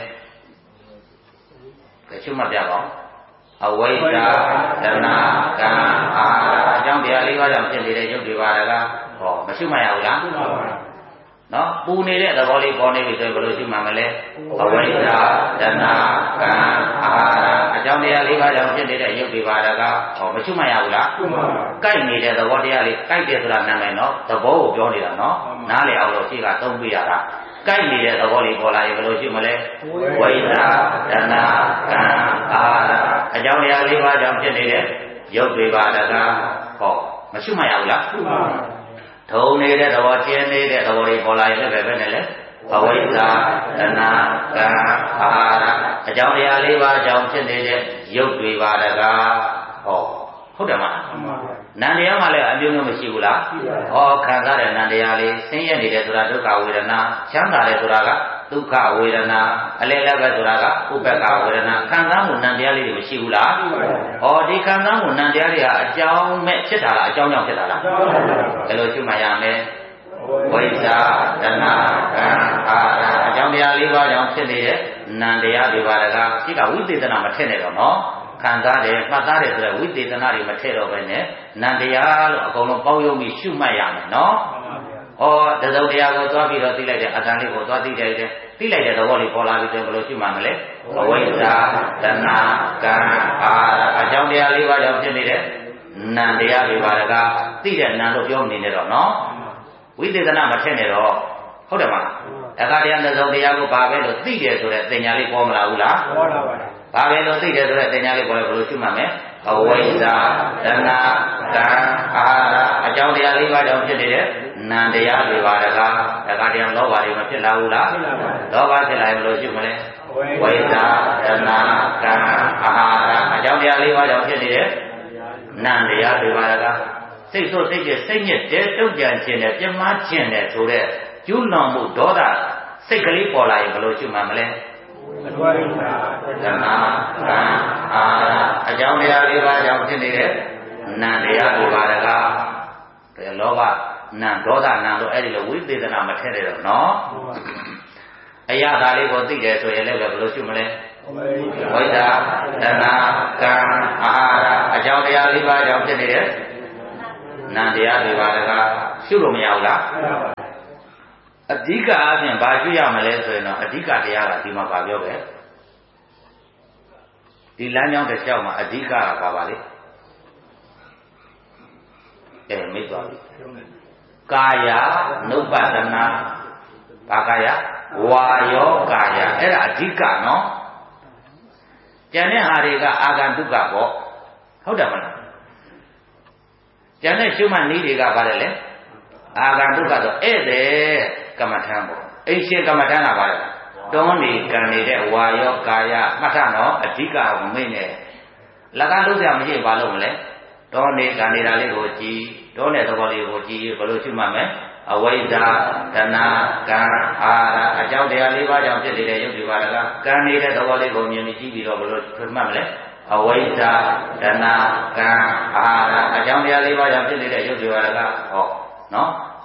ကဲရှုမှတ်ပြပါဦးအဝိဇ္ဇာတဏှာကံအာဟာရအကြောင်းတရားလေးပါးကြောင့်ဖြစ်နေတဲ့ရုပ်တွေပါတကားဟောမရှုမှတ်ရဘူးလားရှုမှတ်ပါဘူးနော်ပူနေတဲ့သဘောလေးပေါ်နေပြီဆိုရင်ဘယ်လိုရှုမှတ်မလဲအဝိဇ္ဇာတဏှာကံအာဟာရအကြောင်းတရားလေးပါးကြောင့်ဖြစ်နေတဲ့ရုပ်တွေပါတကားဟောမရှုမှတ်ရဘူးလားရှုမှတ်ပါဘူးကိုက်နေတဲ့သဘောတရားလေးကိုက်တယ်ဆိုတာနာမည်နော်သဘောကိုပြောနေတာနော်နားလည်အောင်လို့ရှိကသုံးပြရတာကိုက်နေတဲ့သဘောလေးပေါ်လာရင်ဘယ်လိုရှုမလဲဝိဇ္ဇာတဏှာကံအာဟာရအကြောင်းတရားလေးပါးကြောင့်ဖြစ်နေတဲ့ရုပ်တွေပါတကားဟောမရှုမှတ်ရဘူးလားရှုမှတ်ပါဘူးထုံနေတဲ့သဘောကျင်းနေတဲ့သဘောတွေပေါ်လာရင်လည်းပဲပဲနဲ့လေအဝိဇ္ဇာတဏှာကံအာဟာရအကြောင်းတရားလေးပါးကြောင့်ဖြစ်နေတဲ့ရုပ်တွေပါတကားဟောဟုတ်တယ်မလားနံတရားမှလည်းအမျိုးမျိုးမရှိဘူးလားဟောခံစားတဲ့နံတရားလေးဆင်းရဲနေတယ်ဆိုတာဒုက္ခဝေဒနာချမ်းသာတယ်ဆိုတာကဒုက္ခဝေဒနာအလဲလက်ပဲဆိုတာကဥပ္ပက္ခဝေဒနာခံစားမှုနံတရားလေးတွေမရှိဘူးလားဟောဒီခံစားမှုနံတရားတွေကအကြောင်းမဲ့ဖြစ်တာလားအကြောင်းကြောင့်ဖြစ်တာလားဘယ်လိုရှုမှတ်ရမလဲဝိဇ္ဇာတဏှာကံအာဟာရအကြောင်းတရားလေးပါးကြောင့်ဖြစ်နေတဲ့နံတရားတွေပါတကားဒီကဝိသေသနာမထည့်နဲ့တော့နော်ခံစားတယ်မှတ်သားတယ်ဆိုတဲ့ဝိသေသနာတွေမထည့်တော့ဘဲနဲ့နံတရားလို့အကုန်လုံးပေါင်းယုံပြီးရှုမှတ်ရမယ်နော်ဩတသုတ်တရားကိုသွားပြီးတော့သိလိုက်တဲ့အတန်လေးကိုသွားသိလိုက်တယ်သိလိုက်တဲ့သဘောလေးပေါ်လာပြီးဆိုဘယ်လိုရှုမှတ်မလဲအဝိဇ္ဇာတဏှာကံအာဟာရအကြောင်းတရားလေးပါးကြောင့်ဖြစ်နေတဲ့နံတရားတွေပါတကားသိတဲ့နံလို့ပြောနေနေတော့နော်ဝိသေသနာမထည့်နဲ့တော့ဟုတ်တယ်မလားအက္ခတရားတသုတ်တရားကိုပါပဲလို့သိတယ်ဆိုတဲ့သင်ညာလေးပေါ်မလာဘူးလားပေါ်လာပါတယ်ဘာပဲလို့သိတယ်ဆိုတဲ့သင်ညာလေးပေါ်လဲဘယ်လိုရှုမှတ်မလဲအဝိဇ္ဇာတဏှာကံအာဟာရအကြောင်းတရားလေးပါးကြောင့်ဖြစ်နေတဲ့နံတရားတွေပါတကားတက္ကတရားလောဘတွေမဖြစ်လာဘူးလားဖြစ်လာပါဘူးလောဘဖြစ်လာရင်ဘယ်လိုရှုမလဲဝိဇ္ဇာတဏှာကံအာဟာရအကြောင်းတရားလေးပါးကြောင့်ဖြစ်နေတဲ့နံတရားတွေပါတကားစိတ်ဆိုးစိတ်ကျစိတ်ညစ်တဲ့တုတ်ကြံခြင်းနဲ့ပြမခြင်းနဲ့ဆိုတဲ့ကျူးလွန်မှုဒေါသစိတ်ကလေးပေါ်လာရင်ဘယ်လိုရှုမှတ်မလဲဝိဇ္ဇာတဏှာကံအာဟာရအကြောင်းတရားလေးပါးကြောင့်ဖြစ်နေတဲ့နံတရားတွေပါတကားဒါလောဘနံဒေါသနံလို့အဲ့ဒီလိုဝိသေသနာမထည့်ရတော့နော်အရာသားလေးကိုသိတယ်ဆိုရင်လည်းဘယ်လိုရှုမလဲဝိဇ္ဇာတဏှာကံအာဟာရအကြောင်းတရားလေးပါးကြောင့်ဖြစ်နေတဲ့နံတရားတွေပါတကားရှုလို့မရဘူးလားအဓိကအပြင်ဘာရှုရမလဲဆိုရင်တော့အဓိကတရားကဒီမှာပါပြောပဲဒီလမ်းကြောင်းတစ်လျှောက်မှာအဓိကကပါပါလေအဲမိတ်သွားပြီကာယနုပ္ပဒနာဘာကာယဝါယောကာယအဲ့ဒါအဓိကနော်ကျန်တဲ့ဟာတွေကအာဂန္တုကပေါ့ဟုတ်တယ်မလားကျန်တဲ့ရှုမှတ်နည်းတွေကပါတယ်လေအာဂန္တုကဆိုဧည့်သည်ကမ္မထံပေါ့အိမ်ရှင်ကမ္မထံကပါတယ်တွန်းနေကံနေတဲ့ဝါယောကာယမှတ်ထနော်အဓိကကိုမိတ်နေလက်ကလုံးစရာမရှိဘာလို့မလဲတွန်းနေကံနေတာလေးကိုကြည်တွန်းတဲ့သဘောလေးကိုကြည်ဘယ်လိုရှုမှတ်မလဲအဝိဇ္ဇာတဏှာကံအာဟာရအကြောင်းတရားလေးပါးကြောင့်ဖြစ်နေတဲ့ယုတ်ဒီပါဒကကံနေတဲ့သဘောလေးကိုမြင်ပြီးကြည့်ပြီးတော့ဘယ်လိုထွတ်မှတ်မလဲအဝိဇ္ဇာတဏှာကံအာဟာရအကြောင်းတရားလေးပါးကြောင့်ဖြစ်နေတဲ့ယုတ်ဒီပါဒကဟောနော်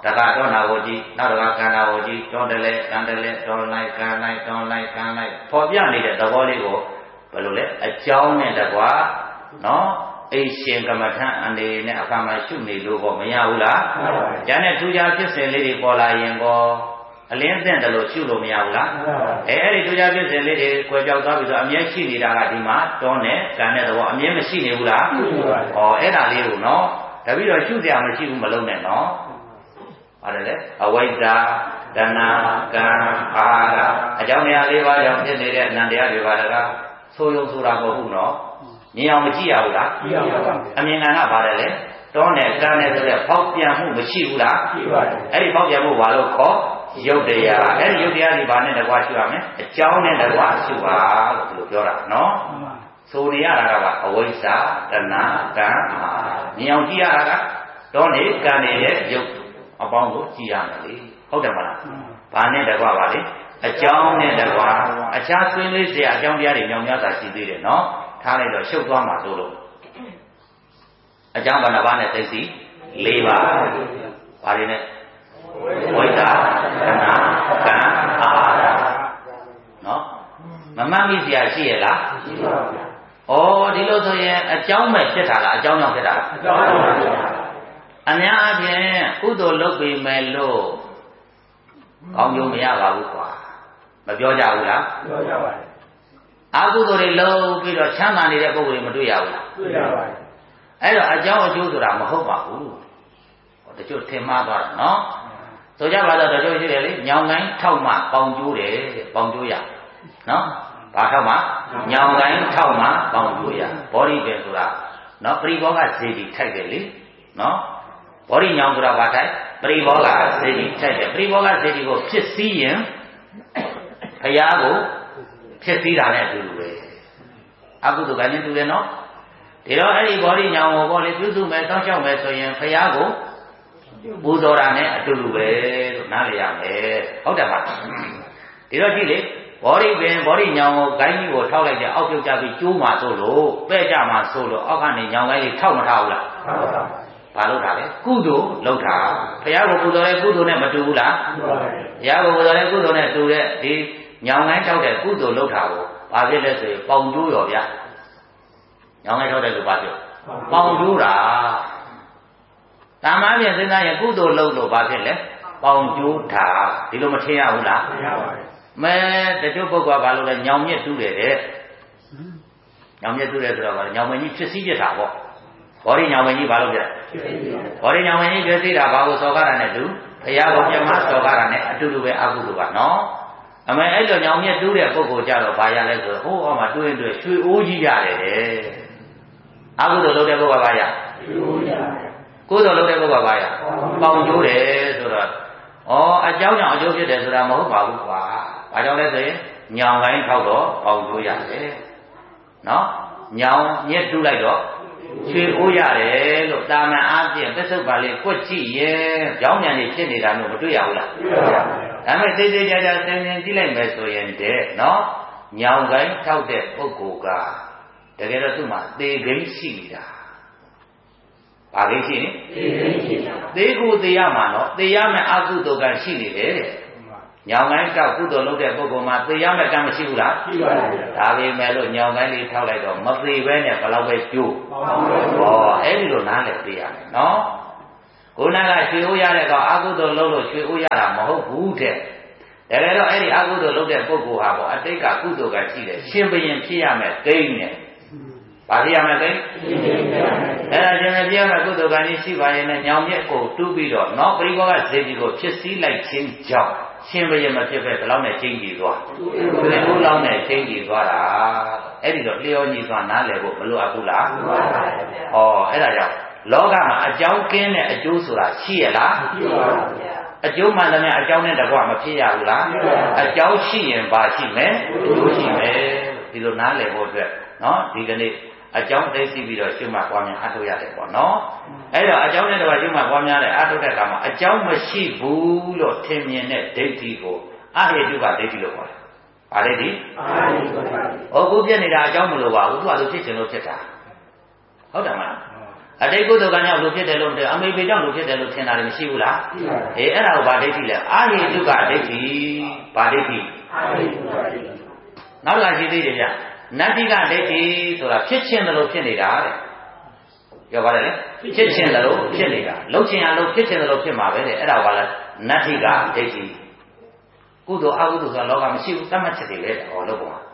တကတော့နာကိုကြည့်နောက်တကကန္နာကိုကြည့်တွန်းတယ်လေကန္တယ်လေတွန်းလိုက်ကန်လိုက်တွန်းလိုက်ကန်လိုက်ပေါ်ပြနေတဲ့သဘောလေးကိုဘယ်လိုလဲအကြောင်းနဲ့တကွာနော်အိရှင်ကမ္မထံအနေနဲ့အခါမှရှုနေလို့ပေါ့မရဘူးလားကျန်တဲ့ထူးခြားဖြစ်စဉ်လေးတွေပေါ်လာရင်ကောအလင်းသင့်တယ်လို့ရှုလို့မရဘူးလားအဲအဲ့ဒီထူးခြားဖြစ်စဉ်လေးတွေကွယ်ပြောက်သွားပြီဆိုအမြဲရှိနေတာကဒီမှာတွန်းနဲ့ကန်တဲ့သဘောအမြဲမရှိနေဘူးလားဟောအဲ့ဒါလေးကိုနော်တပည့်တော်ရှုစရာမရှိဘူးမလုံးနဲ့နော်ဟုတ်တယ်လေအဝိဇ္ဇာတဏှာကံအာရအကြောင်းတရား၄ပါးကြောင့်ဖြစ်နေတဲ့အနန္တရားတွေပါတကားဆိုရုံဆိုတာမဟုတ်ဘူးနော်မြင်အောင်မကြည့်ရဘူးလားကြည့်ရပါဘူးအမြင်ကံကပါတယ်လေတွန်းနဲ့ကံနဲ့ဆိုတဲ့ဖောက်ပြန်မှုမရှိဘူးလားရှိပါတယ်အဲ့ဒီဖောက်ပြန်မှုဘာလို့ခေါ်ရုပ်တရားအဲ့ဒီရုပ်တရားတွေဘာနဲ့တကွာရှုရမလဲအကြောင်းနဲ့တကွာရှုပါလို့ဒီလိုပြောတာနော်ဆိုနေရတာကပါအဝိဇ္ဇာတဏှာကံအာမြင်အောင်ကြည့်ရတာကတွန်းနဲ့ကံနဲ့ရုပ်အပေါင်းကိုကြည့်ရမယ်လေဟုတ်တယ်မလားဘာနဲ့တကွာပါလေအကြောင်းနဲ့တကွာအခြားဆွေးနွေးစရာအကြောင်းတရားတွေမြောင်များစွာရှိသေးတယ်နော်ထားလိုက်တော့ရှုပ်သွားမှာဆိုလို့အကြောင်းဘာနာဘာနဲ့သိသိ၄ပါးဘာတွေနဲ့ဝိဇ္ဇာတဏှာကံအာရနော်မမှတ်မိစရာရှိရလားရှိပါဘူးဩဒီလိုဆိုရင်အကြောင်းမဲ့ဖြစ်တာလားအကြောင်းကြောင့်ဖြစ်တာလားအကြောင်းကြောင့်ဖြစ်တာအများအားဖြင့်ကုသိုလ်လုပ်ပေမဲ့လို့ကောင်းကျိုးမရပါဘူးကွာမပြောကြဘူးလားပြောကြပါတယ်အကုသိုလ်တွေလုပ်ပြီးတော့ချမ်းသာနေတဲ့ပုဂ္ဂိုလ်တွေမတွေ့ရဘူးလားတွေ့ရပါတယ်အဲ့တော့အကြောင်းအကျိုးဆိုတာမဟုတ်ပါဘူးတချို့ထင်မှားသွားတာနော်ဆိုကြပါတော့တချို့ရှိတယ်လေညောင်ကိုင်းထောက်မှပေါင်ကျိုးတယ်ပေါင်ကျိုးရနော်ဘာထောက်မှညောင်ကိုင်းထောက်မှပေါင်ကျိုးရဘောဓိပင်ဆိုတာနော်ပရိဘောဂစေတီထိုက်တယ်လေနော်ဘောဓိညောင်ဆိုတာဘာထိုက်ပရိဘောဂစေတီထိုက်တယ်ပရိဘောဂစေတီကိုဖြစ်စည်းရင်ဘုရားကိုဖြစ်စည်းတာနဲ့အတူတူပဲအကုသိုလ်ကလည်းတူတယ်နော်ဒီတော့အဲ့ဒီဘောဓိညောင်ကိုပေါ့လေပြုစုမယ်တောင်းလျှောက်မယ်ဆိုရင်ဘုရားကိုပူဇော်တာနဲ့အတူတူပဲလို့နားလည်ရမယ်ဟုတ်တယ်ပါဒီတော့ကြည့်လေဘောဓိပင်ဘောဓိညောင်ကိုဂိုင်းကြီးကိုထောက်လိုက်တဲ့အောက်ပြုတ်ကြပြီးကျိုးမှဆိုလို့ပဲ့ကြမှဆိုလို့အောက်ကနေညောင်ကိုင်းလေးထောက်မထားဘူးလားထောက်ပါဘာလို့တာလဲကုသိုလ်လုပ်တာဘုရားကိုပူဇော်တဲ့ကုသိုလ်နဲ့မတူဘူးလားတူပါဘူးဘုရားကိုပူဇော်တဲ့ကုသိုလ်နဲ့တူတဲ့ဒီညောင်ကိုင်းထောက်တဲ့ကုသိုလ်လုပ်တာကိုဘာဖြစ်လဲဆိုရင်ပေါင်ကျိုးရောဗျညောင်ကိုင်းထောက်တဲ့လူဘာဖြစ်ပေါင်ကျိုးတာတာမန်ပြင်စဉ်းစားရင်ကုသိုလ်လုပ်လို့ဘာဖြစ်လဲပေါင်ကျိုးတာဒီလိုမထင်ရဘူးလားထင်ရပါတယ်မဲတချို့ပုဂ္ဂိုလ်ကဘာလို့လဲညောင်မြစ်တူးတယ်တဲ့ညောင်မြစ်တူးတယ်ဆိုတော့ညောင်မင်းကြီးဖြစ်စည်းပြတာပေါ့ဘောဓိညောင်မင်းကြီးဘာလို့ပြလဲဘောဓိညောင်မင်းကြီးဖြစ်စည်းတာဘာကိုစော်ကားတာနဲ့တူဘုရားကိုပြမစော်ကားတာနဲ့အတူတူပဲအကုသိုလ်ပါနော်အမေအဲ့လိုညောင်မြစ်တူးတဲ့ပုဂ္ဂိုလ်ကြတော့ဘာရလဲဆိုတော့ဟိုးအောက်မှာတွေးတွေရွှေအိုးကြီးရတယ်တဲ့အကုသိုလ်လုပ်တဲ့ပုဂ္ဂိုလ်ကဘာရရွှေအိုးရတယ်ကုသိုလ်လုပ်တဲ့ပုဂ္ဂိုလ်ကဘာရပေါင်ကျိုးတယ်ဆိုတော့ဩအကြောင်းကြောင့်အကျိုးဖြစ်တယ်ဆိုတာမဟုတ်ပါဘူးကွာဘာကြောင့်လဲဆိုရင်ညောင်ကိုင်းထောက်တော့ပေါင်ကျိုးရတယ်နော်ညောင်ညက်တူးလိုက်တော့ရွှေအိုးရတယ်လို့တာမန်အားဖြင့်ပစ္စုပ္ပါလေးကွက်ကြည့်ရင်ကြောင်းမြန်နေဖြစ်နေတာမျိုးမတွေ့ရဘူးလားတွေ့ရပါဘူးဒါပေမဲ့သေးသေးချာချာဆင်ခြင်ကြည့်လိုက်မယ်ဆိုရင်တဲ့နော်ညောင်ကိုင်းထောက်တဲ့ပုဂ္ဂိုလ်ကတကယ်တော့သူ့မှာသေခိန်းရှိနေတာဘာကိရှိနေသေကိုသေရမှာနော်သေရမယ်အကုသိုလ်ကရှိနေတယ်တဲ့ညောင်ကိုင်းတောက်ကုသိုလ်လုပ်တဲ့ပုဂ္ဂိုလ်မှာသေရမယ်ကံမရှိဘူးလားရှိပါတယ်ဒါပေမဲ့လို့ညောင်ကိုင်းလေးထောက်လိုက်တော့မသေဘဲနဲ့ဘယ်လောက်ပဲကျိုးဟောအဲ့ဒီလိုနားလည်ပေးရမယ်နော်ကိုနာကရွှေအိုးရတဲ့ကောင်အကုသိုလ်လုပ်လို့ရွှေအိုးရတာမဟုတ်ဘူးတဲ့တကယ်တော့အဲ့ဒီအကုသိုလ်လုပ်တဲ့ပုဂ္ဂိုလ်ဟာပေါ့အတိတ်ကကုသိုလ်ကရှိတယ်ရှင်ဘရင်ဖြစ်ရမယ်ဂိမ်းနဲ့ဘာဖြစ်ရမလဲကိအဲ့ဒါကျင်ပြရမယ်ကုသိုလ်ကံကြီးရှိပါရဲ့နဲ့ညောင်မြက်ကိုတူးပြီးတော့နောက်ပရိဘောဂဇေတီကိုဖြစ်စည်းလိုက်ခြင်းကြောင့်ရှင်ဘရင်မဖြစ်ပဲဘယ်လောက်နဲ့ချင်းကြည့်သွားဘယ်လိုလောက်နဲ့ချင်းကြည့်သွားတာအဲ့ဒီတော့လျော်ညီစွာနားလည်ဖို့မလိုအပ်ဘူးလားမှန်ပါပါဗျာဩအဲ့ဒါကြောင့်လောကမှာအကြောင်းကင်းတဲ့အကျိုးဆိုတာရှိရလားရှိပါပါဗျာအကျိုးမှန်တယ်အကြောင်းနဲ့တကွမဖြစ်ရဘူးလားအကြောင်းရှိရင်ဘာရှိမယ်အကျိုးရှိမယ်ဒီလိုနားလည်ဖို့အတွက်နော်ဒီကနေ့အကြောင်းသိသိပြီးတော့ရှုမှတ်ပွားများအထောက်ရတယ်ပေါ့နော်အဲ့တော့အကြောင်းနဲ့တကွရှုမှတ်ပွားများတဲ့အထောက်တဲ့အခါမှာအကြောင်းမရှိဘူးလို့ထင်မြင်တဲ့ဒိဋ္ဌိကိုအဟေတုကဒိဋ္ဌိလို့ခေါ်တယ်။ဘာဒိဋ္ဌိ။အာဟေတုပါ။ဟောကိုပြည့်နေတာအကြောင်းမလို့ပါဘူးသူကသူဖြစ်ချင်လို့ဖြစ်တာဟုတ်တယ်မလားအတိတ်ကုသိုလ်ကံကြောင့်လူဖြစ်တယ်လို့အမေပေကြောင့်လူဖြစ်တယ်လို့ထင်တာလည်းမရှိဘူးလားအေးအဲ့ဒါကိုဗာဒိဋ္ဌိလဲအာဟိတုကဒိဋ္ဌိဗာဒိဋ္ဌိအာဟိတုကဒိဋ္ဌိနောက်ကရှိသေးတယ်ဗျနတ္တိကဒိဋ္ဌိဆိုတာဖြစ်ခြင်းလို့ဖြစ်နေတာတဲ့ပြောပါတယ်လေဖြစ်ခြင်းလို့ဖြစ်နေတာလှုပ်ခြင်းအလုပ်ဖြစ်ခြင်းလို့ဖြစ်မှာပဲတဲ့အဲ့ဒါကလည်းနတ္တိကဒိဋ္ဌိကုသိုလ်အကုသိုလ်ဆိုတာလောကမရှိဘူးတတ်မှတ်ချက်တွေပဲဟောလို့ပေါ့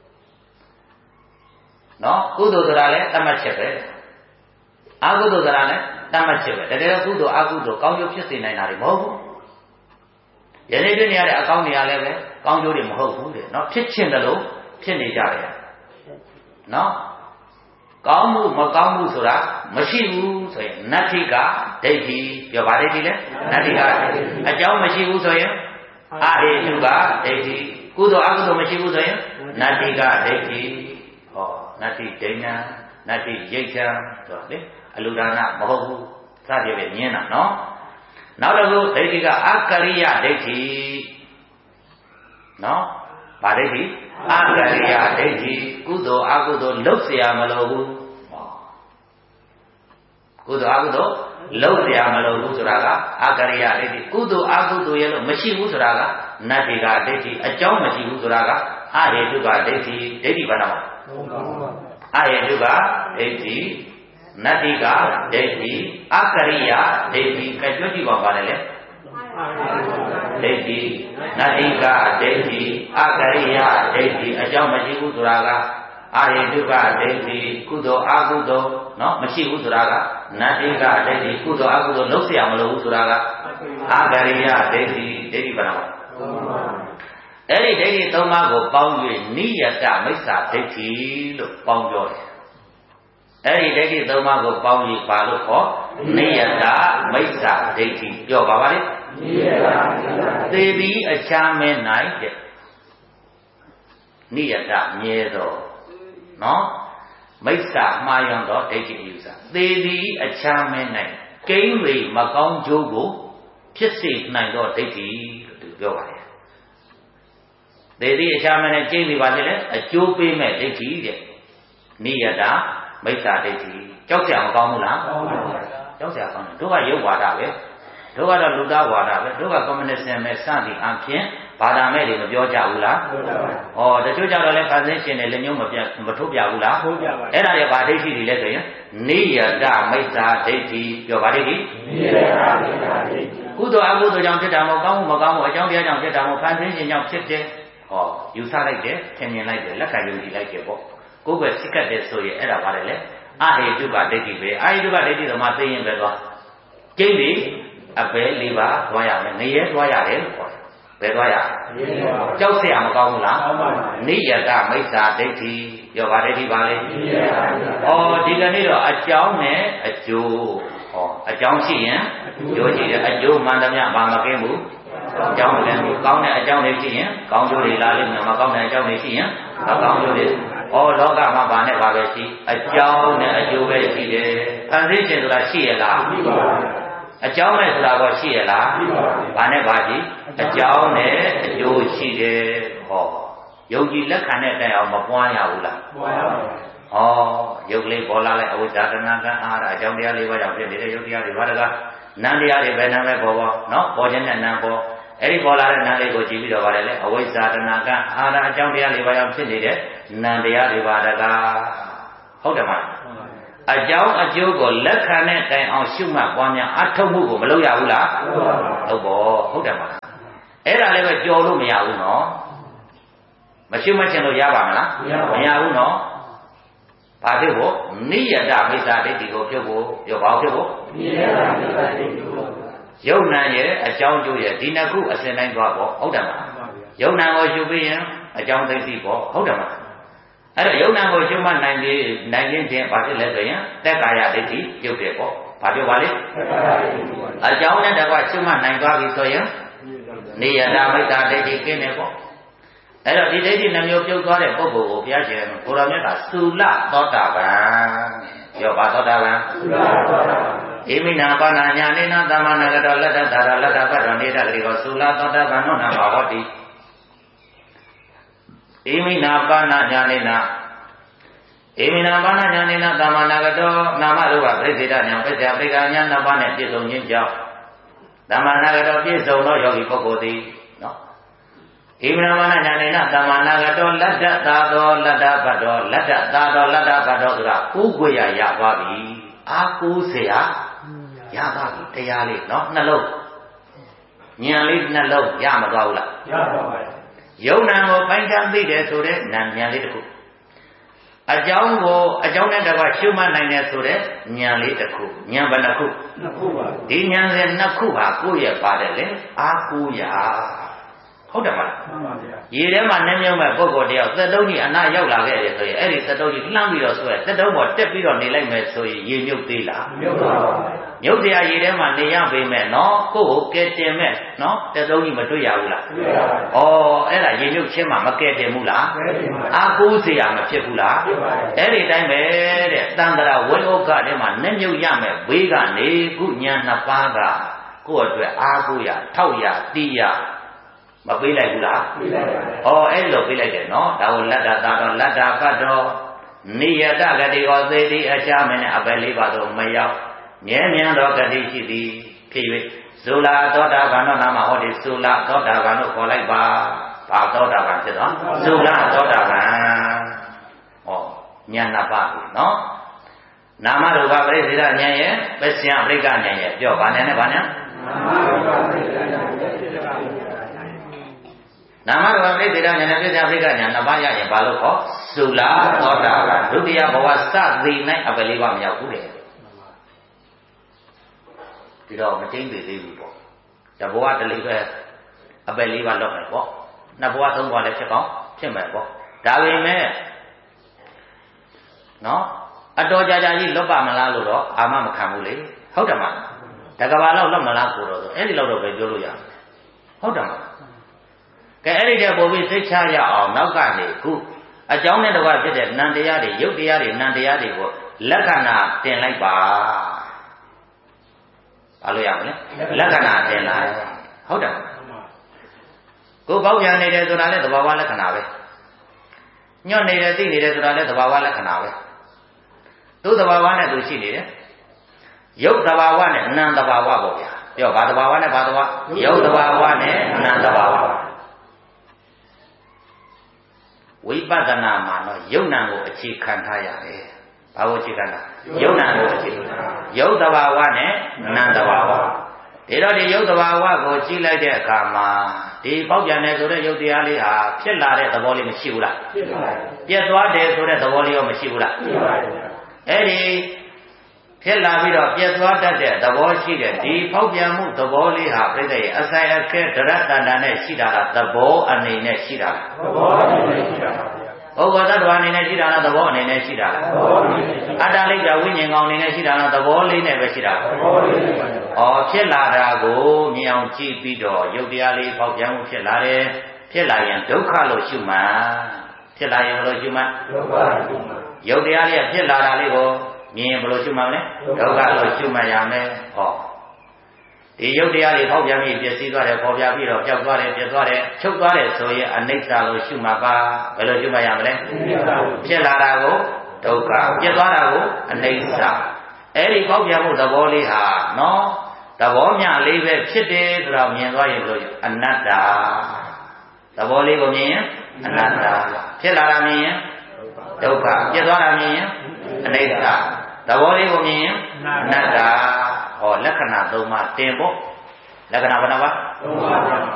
နော်ကုသိုလ်ဆိုတာလည်းတတ်မှတ်ချက်ပဲအကုသိုလ်ဆိုတာလည်းတတ်မှတ်ချက်ပဲတကယ်တော့ကုသိုလ်အကုသိုလ်ကောင်းကျိုးဖြစ်စေနိုင်တာတွေမဟုတ်ဘူးယနေ့တွေ့နေရတဲ့အကောင်းတွေကလည်းပဲကောင်းကျိုးတွေမဟုတ်ဘူးတဲ့နော်ဖြစ်ခြင်းတလို့ဖြစ်နေကြတယ်နော်ကောင်းမှုမကောင်းမှုဆိုတာမရှိဘူးဆိုရင်နတ္ထိကဒိဋ္ဌိပြောပါဒိဋ္ဌိလဲနတ္ထိကအကြောင်းမရှိဘူးဆိုရင်အာဟိတုကဒိဋ္ဌိကုသိုလ်အကုသိုလ်မရှိဘူးဆိုရင်နတ္ထိကဒိဋ္ဌိဟောနတ္ထိဒိဋ္ဌံနတ္ထိရိတ်ချံဆိုတော့လေအလူဒါနမဟုတ်ဘူးစသည်ပဲညင်းတာနော်နောက်တစ်ခုဒိဋ္ဌိကအကရိယဒိဋ္ဌိနော်ဗာဒိဋ္ဌိအကရိယဒိဋ္ဌိကုသိုလ်အကုသိုလ်လုပ်เสียမလို့ဘူးကုသိုလ်အကုသိုလ်လုပ်เสียမလို့ဘူးဆိုတာကအကရိယဒိဋ္ဌိကုသိုလ်အကုသိုလ်ရဲ့လို့မရှိဘူးဆိုတာကနတ္တိကဒိဋ္ဌိအကြောင်းမရှိဘူးဆိုတာကအဟေတုကဒိဋ္ဌိဒိဋ္ဌိဘာနာမအဟေတုကဒိဋ္ဌိနတ္တိကဒိဋ္ဌိအကရိယဒိဋ္ဌိကကြွကြည့်ပါပါလေလေဒိဋ္ဌိနတ္တိကဒိဋ္ဌိအကရိယဒိဋ္ဌိအကြောင်းမရှိဘူးဆိုတာကအဟေတုကဒိဋ္ဌိကုသိုလ်အကုသိုလ်နော်မရှိဘူးဆိုတာကနတ္တိကဒိဋ္ဌိကုသိုလ်အကုသိုလ်လုပ်เสียမလို့ဘူးဆိုတာကအကရိယဒိဋ္ဌိဒိဋ္ဌိဘာနာအဲ့ဒီဒိဋ္ဌိသုံးပါးကိုပေါင်း၍နိယတမိစ္ဆာဒိဋ္ဌိလို့ပေါင်းပြောတယ်အဲ့ဒီဒိဋ္ဌိသုံးပါးကိုပေါင်းပြီးပါလို့ခေါ်နိယတမိစ္ဆာဒိဋ္ဌိပြောပါပါလေနိယတသေသည်အချမ်းမဲနိုင်တဲ့နိယတမြဲတော့နော်မိစ္ဆာမှားယွန်တော့ဒိဋ္ဌိယူဆသေသည်အချမ်းမဲနိုင်ကိန်းဝေမကောင်းကျိုးကိုဖြစ်စေနိုင်တော့ဒိဋ္ဌိလို့သူပြောပါတယ်သေသည်အချမ်းမဲနိုင်ကျိန်းစီပါလေအကျိုးပေးမဲ့ဒိဋ္ဌိတဲ့နိယတမိစ္ဆာဒိဋ္ဌိကြောက်ကြမကောင်းဘူးလားကောင်းပါဘူးကြောက်ကြကောင်းတယ်တို့ကရုပ်ဝါဒပဲတို့ကတော့လူသားဝါဒပဲတို့ကကွန်မြူနစ်စင်ပဲစသည်အပြင်ဘာသာမဲ့တွေမပြောကြဘူးလားပြောကြပါဘူးဩတချို့ကြတော့လည်းဖန်ဆင်းရှင်တွေလက်ညှိုးမပြမထုတ်ပြဘူးလားထုတ်ပြပါအဲ့ဒါတွေဘာဒိဋ္ဌိတွေလဲဆိုရင်နိယတမိစ္ဆာဒိဋ္ဌိပြောပါဒိဋ္ဌိနိယတမိစ္ဆာဒိဋ္ဌိကုသိုလ်အကုသိုလ်ကြောင့်ဖြစ်တာမဟုတ်ကောင်းမှုမကောင်းမှုအကြောင်းတရားကြောင့်ဖြစ်တာမဟုတ်ဖန်ဆင်းရှင်ကြောင့်ဖြစ်တယ်ဟောယူဆလိုက်တယ်ထင်မြင်လိုက်တယ်လက်ခံယုံကြည်လိုက်တယ်ပေါ့ကိုယ်ပဲစိတ်ကတ်တယ်ဆိုရင်အဲ့ဒါပါတယ်လေအဟေတုကဒိဋ္ဌိပဲအဟေတုကဒိဋ္ဌိတော့မှသိရင်ပဲသွားကျိန်းပြီအပဲလေးပါသွားရမယ်နေရဲသွားရတယ်လို့ခေါ်တယ်ဘယ်သွားရကြောက်เสียမကောင်းဘူးလားနိယတမိစ္ဆာဒိဋ္ဌိပြောပါဒိဋ္ဌိပါလေဩဒီကနေ့တော့အကြောင်းနဲ့အကျိုးဟောအကြောင်းရှိရင်အကျိုးရှိတယ်အကျိုးမှန်သမျှဘာမကင်းဘူးအကြောင်းမကင်းဘူးကောင်းတဲ့အကြောင်းတွေရှိရင်ကောင်းကျိုးတွေလာလိမ့်မယ်မကောင်းတဲ့အကြောင်းတွေရှိရင်မကောင်းကျိုးတွေဩလောကမှာဘာနဲ့ဘာပဲရှိအကြောင်းနဲ့အကျိုးပဲရှိတယ်ဖန်ဆင်းခြင်းဆိုတာရှိရလားရှိပါဘူးအကြောင်းနဲ့ဆိုတာကရှိရလားရှိပါဘူးဘာနဲ့ဘာရှိအကြောင်းနဲ့အကျိုးရှိတယ်ဟောယုံကြည်လက်ခံတဲ့အတိုင်းအောင်မပွားရဘူးလားပွားရပါဘူးဩယုတ်ကလေးပေါ်လာလိုက်အဝိဇ္ဇာတဏှာကံအာရအကြောင်းတရားလေးပါးကြောင့်ဖြစ်နေတဲ့ယုတ်တရားတွေဘာတကားနံတရားတွေပဲနာမည်ပေါ်ပေါ်နော်ပေါ်ခြင်းနဲ့နံပေါ်အဲ့ဒီပေါ်လာတဲ့နံလေးကိုကြည့်ပြီးတော့ဗါတယ်လေအဝိဇ္ဇာတဏှာကံအာရအကြောင်းတရားလေးပါးကြောင့်ဖြစ်နေတဲ့နံတရားတွေပါတကားဟုတ်တယ်မလားအကြောင်းအကျိုးကိုလက်ခံတဲ့တိုင်အောင်ရှုမှတ်ပွားများအထုတ်မှုကိုမလုပ်ရဘူးလားဟုတ်ပါဘူးဟုတ်တယ်မလားအဲ့ဒါလည်းပဲကြော်လို့မရဘူးနော်မရှုမှတ်ချင်လို့ရပါမလားမရဘူးနော်ဘာဖြစ်ဖို့နိယတမိစ္ဆာဒိဋ္ဌိကိုပြုတ်ဖို့ပြောပါဖြစ်ဖို့နိယတမိစ္ဆာဒိဋ္ဌိကိုယုံနာရဲ့အကြောင်းကျိုးရဲ့ဒီနှစ်ခုအစဉ်တိုင်းသွားပေါ့ဟုတ်တယ်မလားယုံနာကိုရှုပြီးရင်အကြောင်းသိသိပေါ့ဟုတ်တယ်မလားအဲ့တော့ယုံနာကိုရှုမှတ်နိုင်ပြီးနိုင်ခြင်းချင်းဘာဖြစ်လဲဆိုရင်သက်ကာယဒိဋ္ဌိပြုတ်တယ်ပေါ့ဘာပြောပါလဲအကြောင်းနဲ့တကွရှုမှတ်နိုင်သွားပြီဆိုရင်နိယတမိစ္ဆာဒိဋ္ဌိကျင်းတယ်ပေါ့အဲ့တော့ဒီဒိဋ္ဌိနှမျိုးပြုတ်သွားတဲ့ပုဂ္ဂိုလ်ကိုဘုရားရှင်ကိုရောမြတ်ကသုလသောတာပန်ပြောပါသောတာပန်သုလသောတာပန်ဣမိနာပါဏညာနေနာသမဏဂတောလတ္တသာရလတ္တပတ္တနေတာဂရိကောသုလသောတာပန်နောနာမဟောတိဣမိနာပါဏညာနေနာဣဧမိနာဘာနာညာနေနာသမ္မာနာဂတောနာမရူပပြိစေတညာပစ္စယပိကညာနှစ်ပါးနဲ့ပြည့်စုံခြင်းကြောင့်သမ္မာနာဂတောပြည့်စုံသောယောဂီပုဂ္ဂိုလ်သည်နော်ဧမိနာဘာနာညာနေနာသမ္မာနာဂတောလတ္တသာသောလတ္တဘတ်တော်လတ္တသာသောလတ္တဘတ်တော်ဆိုတာကိုးကွယ်ရရသွားပြီအာကိုးเสียရသွားပြီတရားလေးနော်နှလုံးဉာဏ်လေးနှလုံးရမသွားဘူးလားရပါပါယုံနာကိုပိုင်းခြားသိတယ်ဆိုတဲ့ဉာဏ်ဉာဏ်လေးတစ်ခုအကြောင်းကိုအကြောင်းနဲ့တကွရှုမှတ်နိုင်တယ်ဆိုတဲ့ဉာဏ်လေးတစ်ခုဉာဏ်ဘယ်နှခုနှစ်ခုပါဒီဉာဏ်ရဲ့နှစ်ခုဟာကိုယ့်ရဲ့ပါတယ်လေအာကိုရဟုတ်တယ်မလားမှန်ပါဗျာရေထဲမှာနှမြုံမဲ့ပုဂ္ဂိုလ်တယောက်သက်တုံးကြီးအနာရောက်လာခဲ့တယ်ဆိုရင်အဲ့ဒီသက်တုံးကြီးလှမ်းပြီးတော့ဆွဲသက်တုံးပေါ်တက်ပြီးတော့နေလိုက်မယ်ဆိုရင်ရေမြုပ်သေးလားမြုပ်ပါပါမြုပ်တရားရေထဲမှာနေရပေမဲ့နော်ကိုယ့်ကိုကဲတင်မဲ့နော်သက်တုံးကြီးမတွေ့ရဘူးလားတွေ့ရပါဘူးဩအဲ့ဒါရေမြုပ်ခြင်းမှာမကဲတင်ဘူးလားကဲတင်ပါအာကိုးเสียမဖြစ်ဘူးလားဖြစ်ပါဘူးအဲ့ဒီတိုင်းပဲတဲ့တန်တရာဝိဩကထဲမှာနှမြုပ်ရမယ်ဘေးကနေခုညာနှစ်ပါးကကိုယ့်အတွက်အာကိုရထောက်ရတီးရမပေးလိုက်ဘူးလားပေးလိုက်ပါဘူးဩအဲ့လိုပေးလိုက်တယ်နော်ဒါကိုလတ္တသာတော်လတ္တကတ္တောနိယတဂတိဟောသေတိအချာမင်းနဲ့အပယ်လေးပါတော့မရောက်မြဲမြံသောဂတိရှိသည်ဖြစ်၍ဇူလာသောတာပန်တို့နာမဟောဒီဇူလာသောတာပန်တို့ခေါ်လိုက်ပါဘာသောတာပန်ဖြစ်တော့ဇူလာသောတာပန်ဩဉာဏ်နှစ်ပါးပြီနော်နာမရူပပရိစ္ဆေဒဉာဏ်ရဲ့ပစ္စယပရိက္ခဉာဏ်ရဲ့ပြောဗာနဲ့နဲ့ဗာနဲ့နာမရူပပရိစ္ဆေဒဉာဏ်ရဲ့ပစ္စယပရိက္ခဉာဏ်နာမရူပပရိစ္ဆေဒဉာဏ်နဲ့ပစ္စယပရိက္ခဉာဏ်နှစ်ပါးရရင်ဘာလို့ခေါ်ဇူလာသောတာပန်ဒုတိယဘဝစသည်၌အပယ်လေးပါးမရောက်ဘူးလေဒီတော့မကျင်းသေးသေးဘူးပေါ့တဘဝတလေးပဲအပယ်လေးပါးလောက်မယ်ပေါ့နှစ်ဘဝသုံးဘဝလည်းဖြစ်ကောင်းဖြစ်မယ်ပေါ့ဒါပေမဲ့နော်အတော်ကြာကြာကြီးလွတ်ပါမလားလို့တော့အာမမခံဘူးလေဟုတ်တယ်မလားတကဘာလောက်လွတ်မလားကိုတော့ဆိုအဲ့ဒီလောက်တော့ပဲပြောလို့ရတယ်ဟုတ်တယ်မလားကဲအဲ့ဒီတည်းပို့ပြီးသိချရအောင်နောက်ကနေခုအကြောင်းနဲ့တကွဖြစ်တဲ့နံတရားတွေရုပ်တရားတွေနံတရားတွေကိုလက္ခဏာတင်လိုက်ပါဘာလို့ရမလဲလက္ခဏာတင်လိုက်ဟုတ်တယ်ကိုပေါက်ပြန်နေတယ်ဆိုတာလည်းသဘာဝလက္ခဏာပဲညွတ်နေတယ်သိနေတယ်ဆိုတာလည်းသဘာဝလက္ခဏာပဲသူ့သဘာဝနဲ့သူရှိနေတယ်ရုပ်သဘာဝနဲ့နံသဘာဝပေါ့ဗျာပြောဘာသဘာဝနဲ့ဘာသဘာဝရုပ်သဘာဝနဲ့နံသဘာဝဝိပဿနာမှာတော့ယုံနာကိုအခြေခံထားရတယ်ဘာကိုအခြေခံတာယုံနာကိုအခြေခံယုတ်တဘာဝနဲ့နံတဘာဝဒီတော့ဒီယုတ်တဘာဝကိုကြည့်လိုက်တဲ့အခါမှာဒီပေါက်ပြန်တယ်ဆိုတဲ့ယုတ်တရားလေးဟာဖြစ်လာတဲ့သဘောလေးမရှိဘူးလားဖြစ်ပါတယ်ပြတ်သွားတယ်ဆိုတဲ့သဘောလေးရောမရှိဘူးလားဖြစ်ပါတယ်အဲ့ဒီဖြစ်လာပြီးတော့ပြတ်သွားတတ်တဲ့သဘောရှိတဲ့ဒီပေါက်ပြန်မှုသဘောလေးဟာပြိတ္တရဲ့အဆိုင်အခဲဒရတ္တန္တနဲ့ရှိတာလားသဘောအနေနဲ့ရှိတာလားသဘောအနေနဲ့ရှိတာပါဩဃသတ္တဝါအနေနဲ့ရှိတာလားသဘောအနေနဲ့ရှိတာလားသဘောအနေနဲ့ရှိတာအတ္တလိကဝိညာဉ်ကောင်အနေနဲ့ရှိတာလားသဘောလေးနဲ့ပဲရှိတာလားသဘောလေးနဲ့ပါဩဖြစ်လာတာကိုမြင်အောင်ကြည့်ပြီးတော့ယုတ်တရားလေးပေါက်ပြန်မှုဖြစ်လာတယ်ဖြစ်လာရင်ဒုက္ခလို့ရှုမှန်ဖြစ်လာရင်ဘယ်လိုရှုမှန်ဒုက္ခလို့ရှုမှန်ယုတ်တရားလေးဖြစ်လာတာလေးကိုမြင်ရင်ဘယ်လိုရှုမှန်လဲဒုက္ခလို့ရှုမှန်ရမယ်ဟောဒီယုတ်တရားတွေပေါက်ပြန်ပြီးပြည့်စည်သွားတယ်ပေါ်ပြပြီးတော့ပျောက်သွားတယ်ပြတ်သွားတယ်ချုပ်သွားတယ်ဆိုရင်အနိစ္စလို့ရှုမှတ်ပါဘယ်လိုရှုမှတ်ရမလဲဖြစ်လာတာကိုဒုက္ခပြတ်သွားတာကိုအနိစ္စအဲ့ဒီပေါက်ပြန်မှုသဘောလေးဟာနော်သဘောမျှလေးပဲဖြစ်တယ်ဆိုတော့မြင်သွားရင်ဘယ်လိုအနတ္တသဘောလေးကိုမြင်ရင်အနတ္တဖြစ်လာတာမြင်ရင်ဒုက္ခပြတ်သွားတာမြင်ရင်အနိစ္စသဘောလေးကိုမြင်ရင်အနတ္တဟောလက္ခဏာသုံးပါးတင်ဖို့လက္ခဏာဘယ်နှပါးသုံးပါး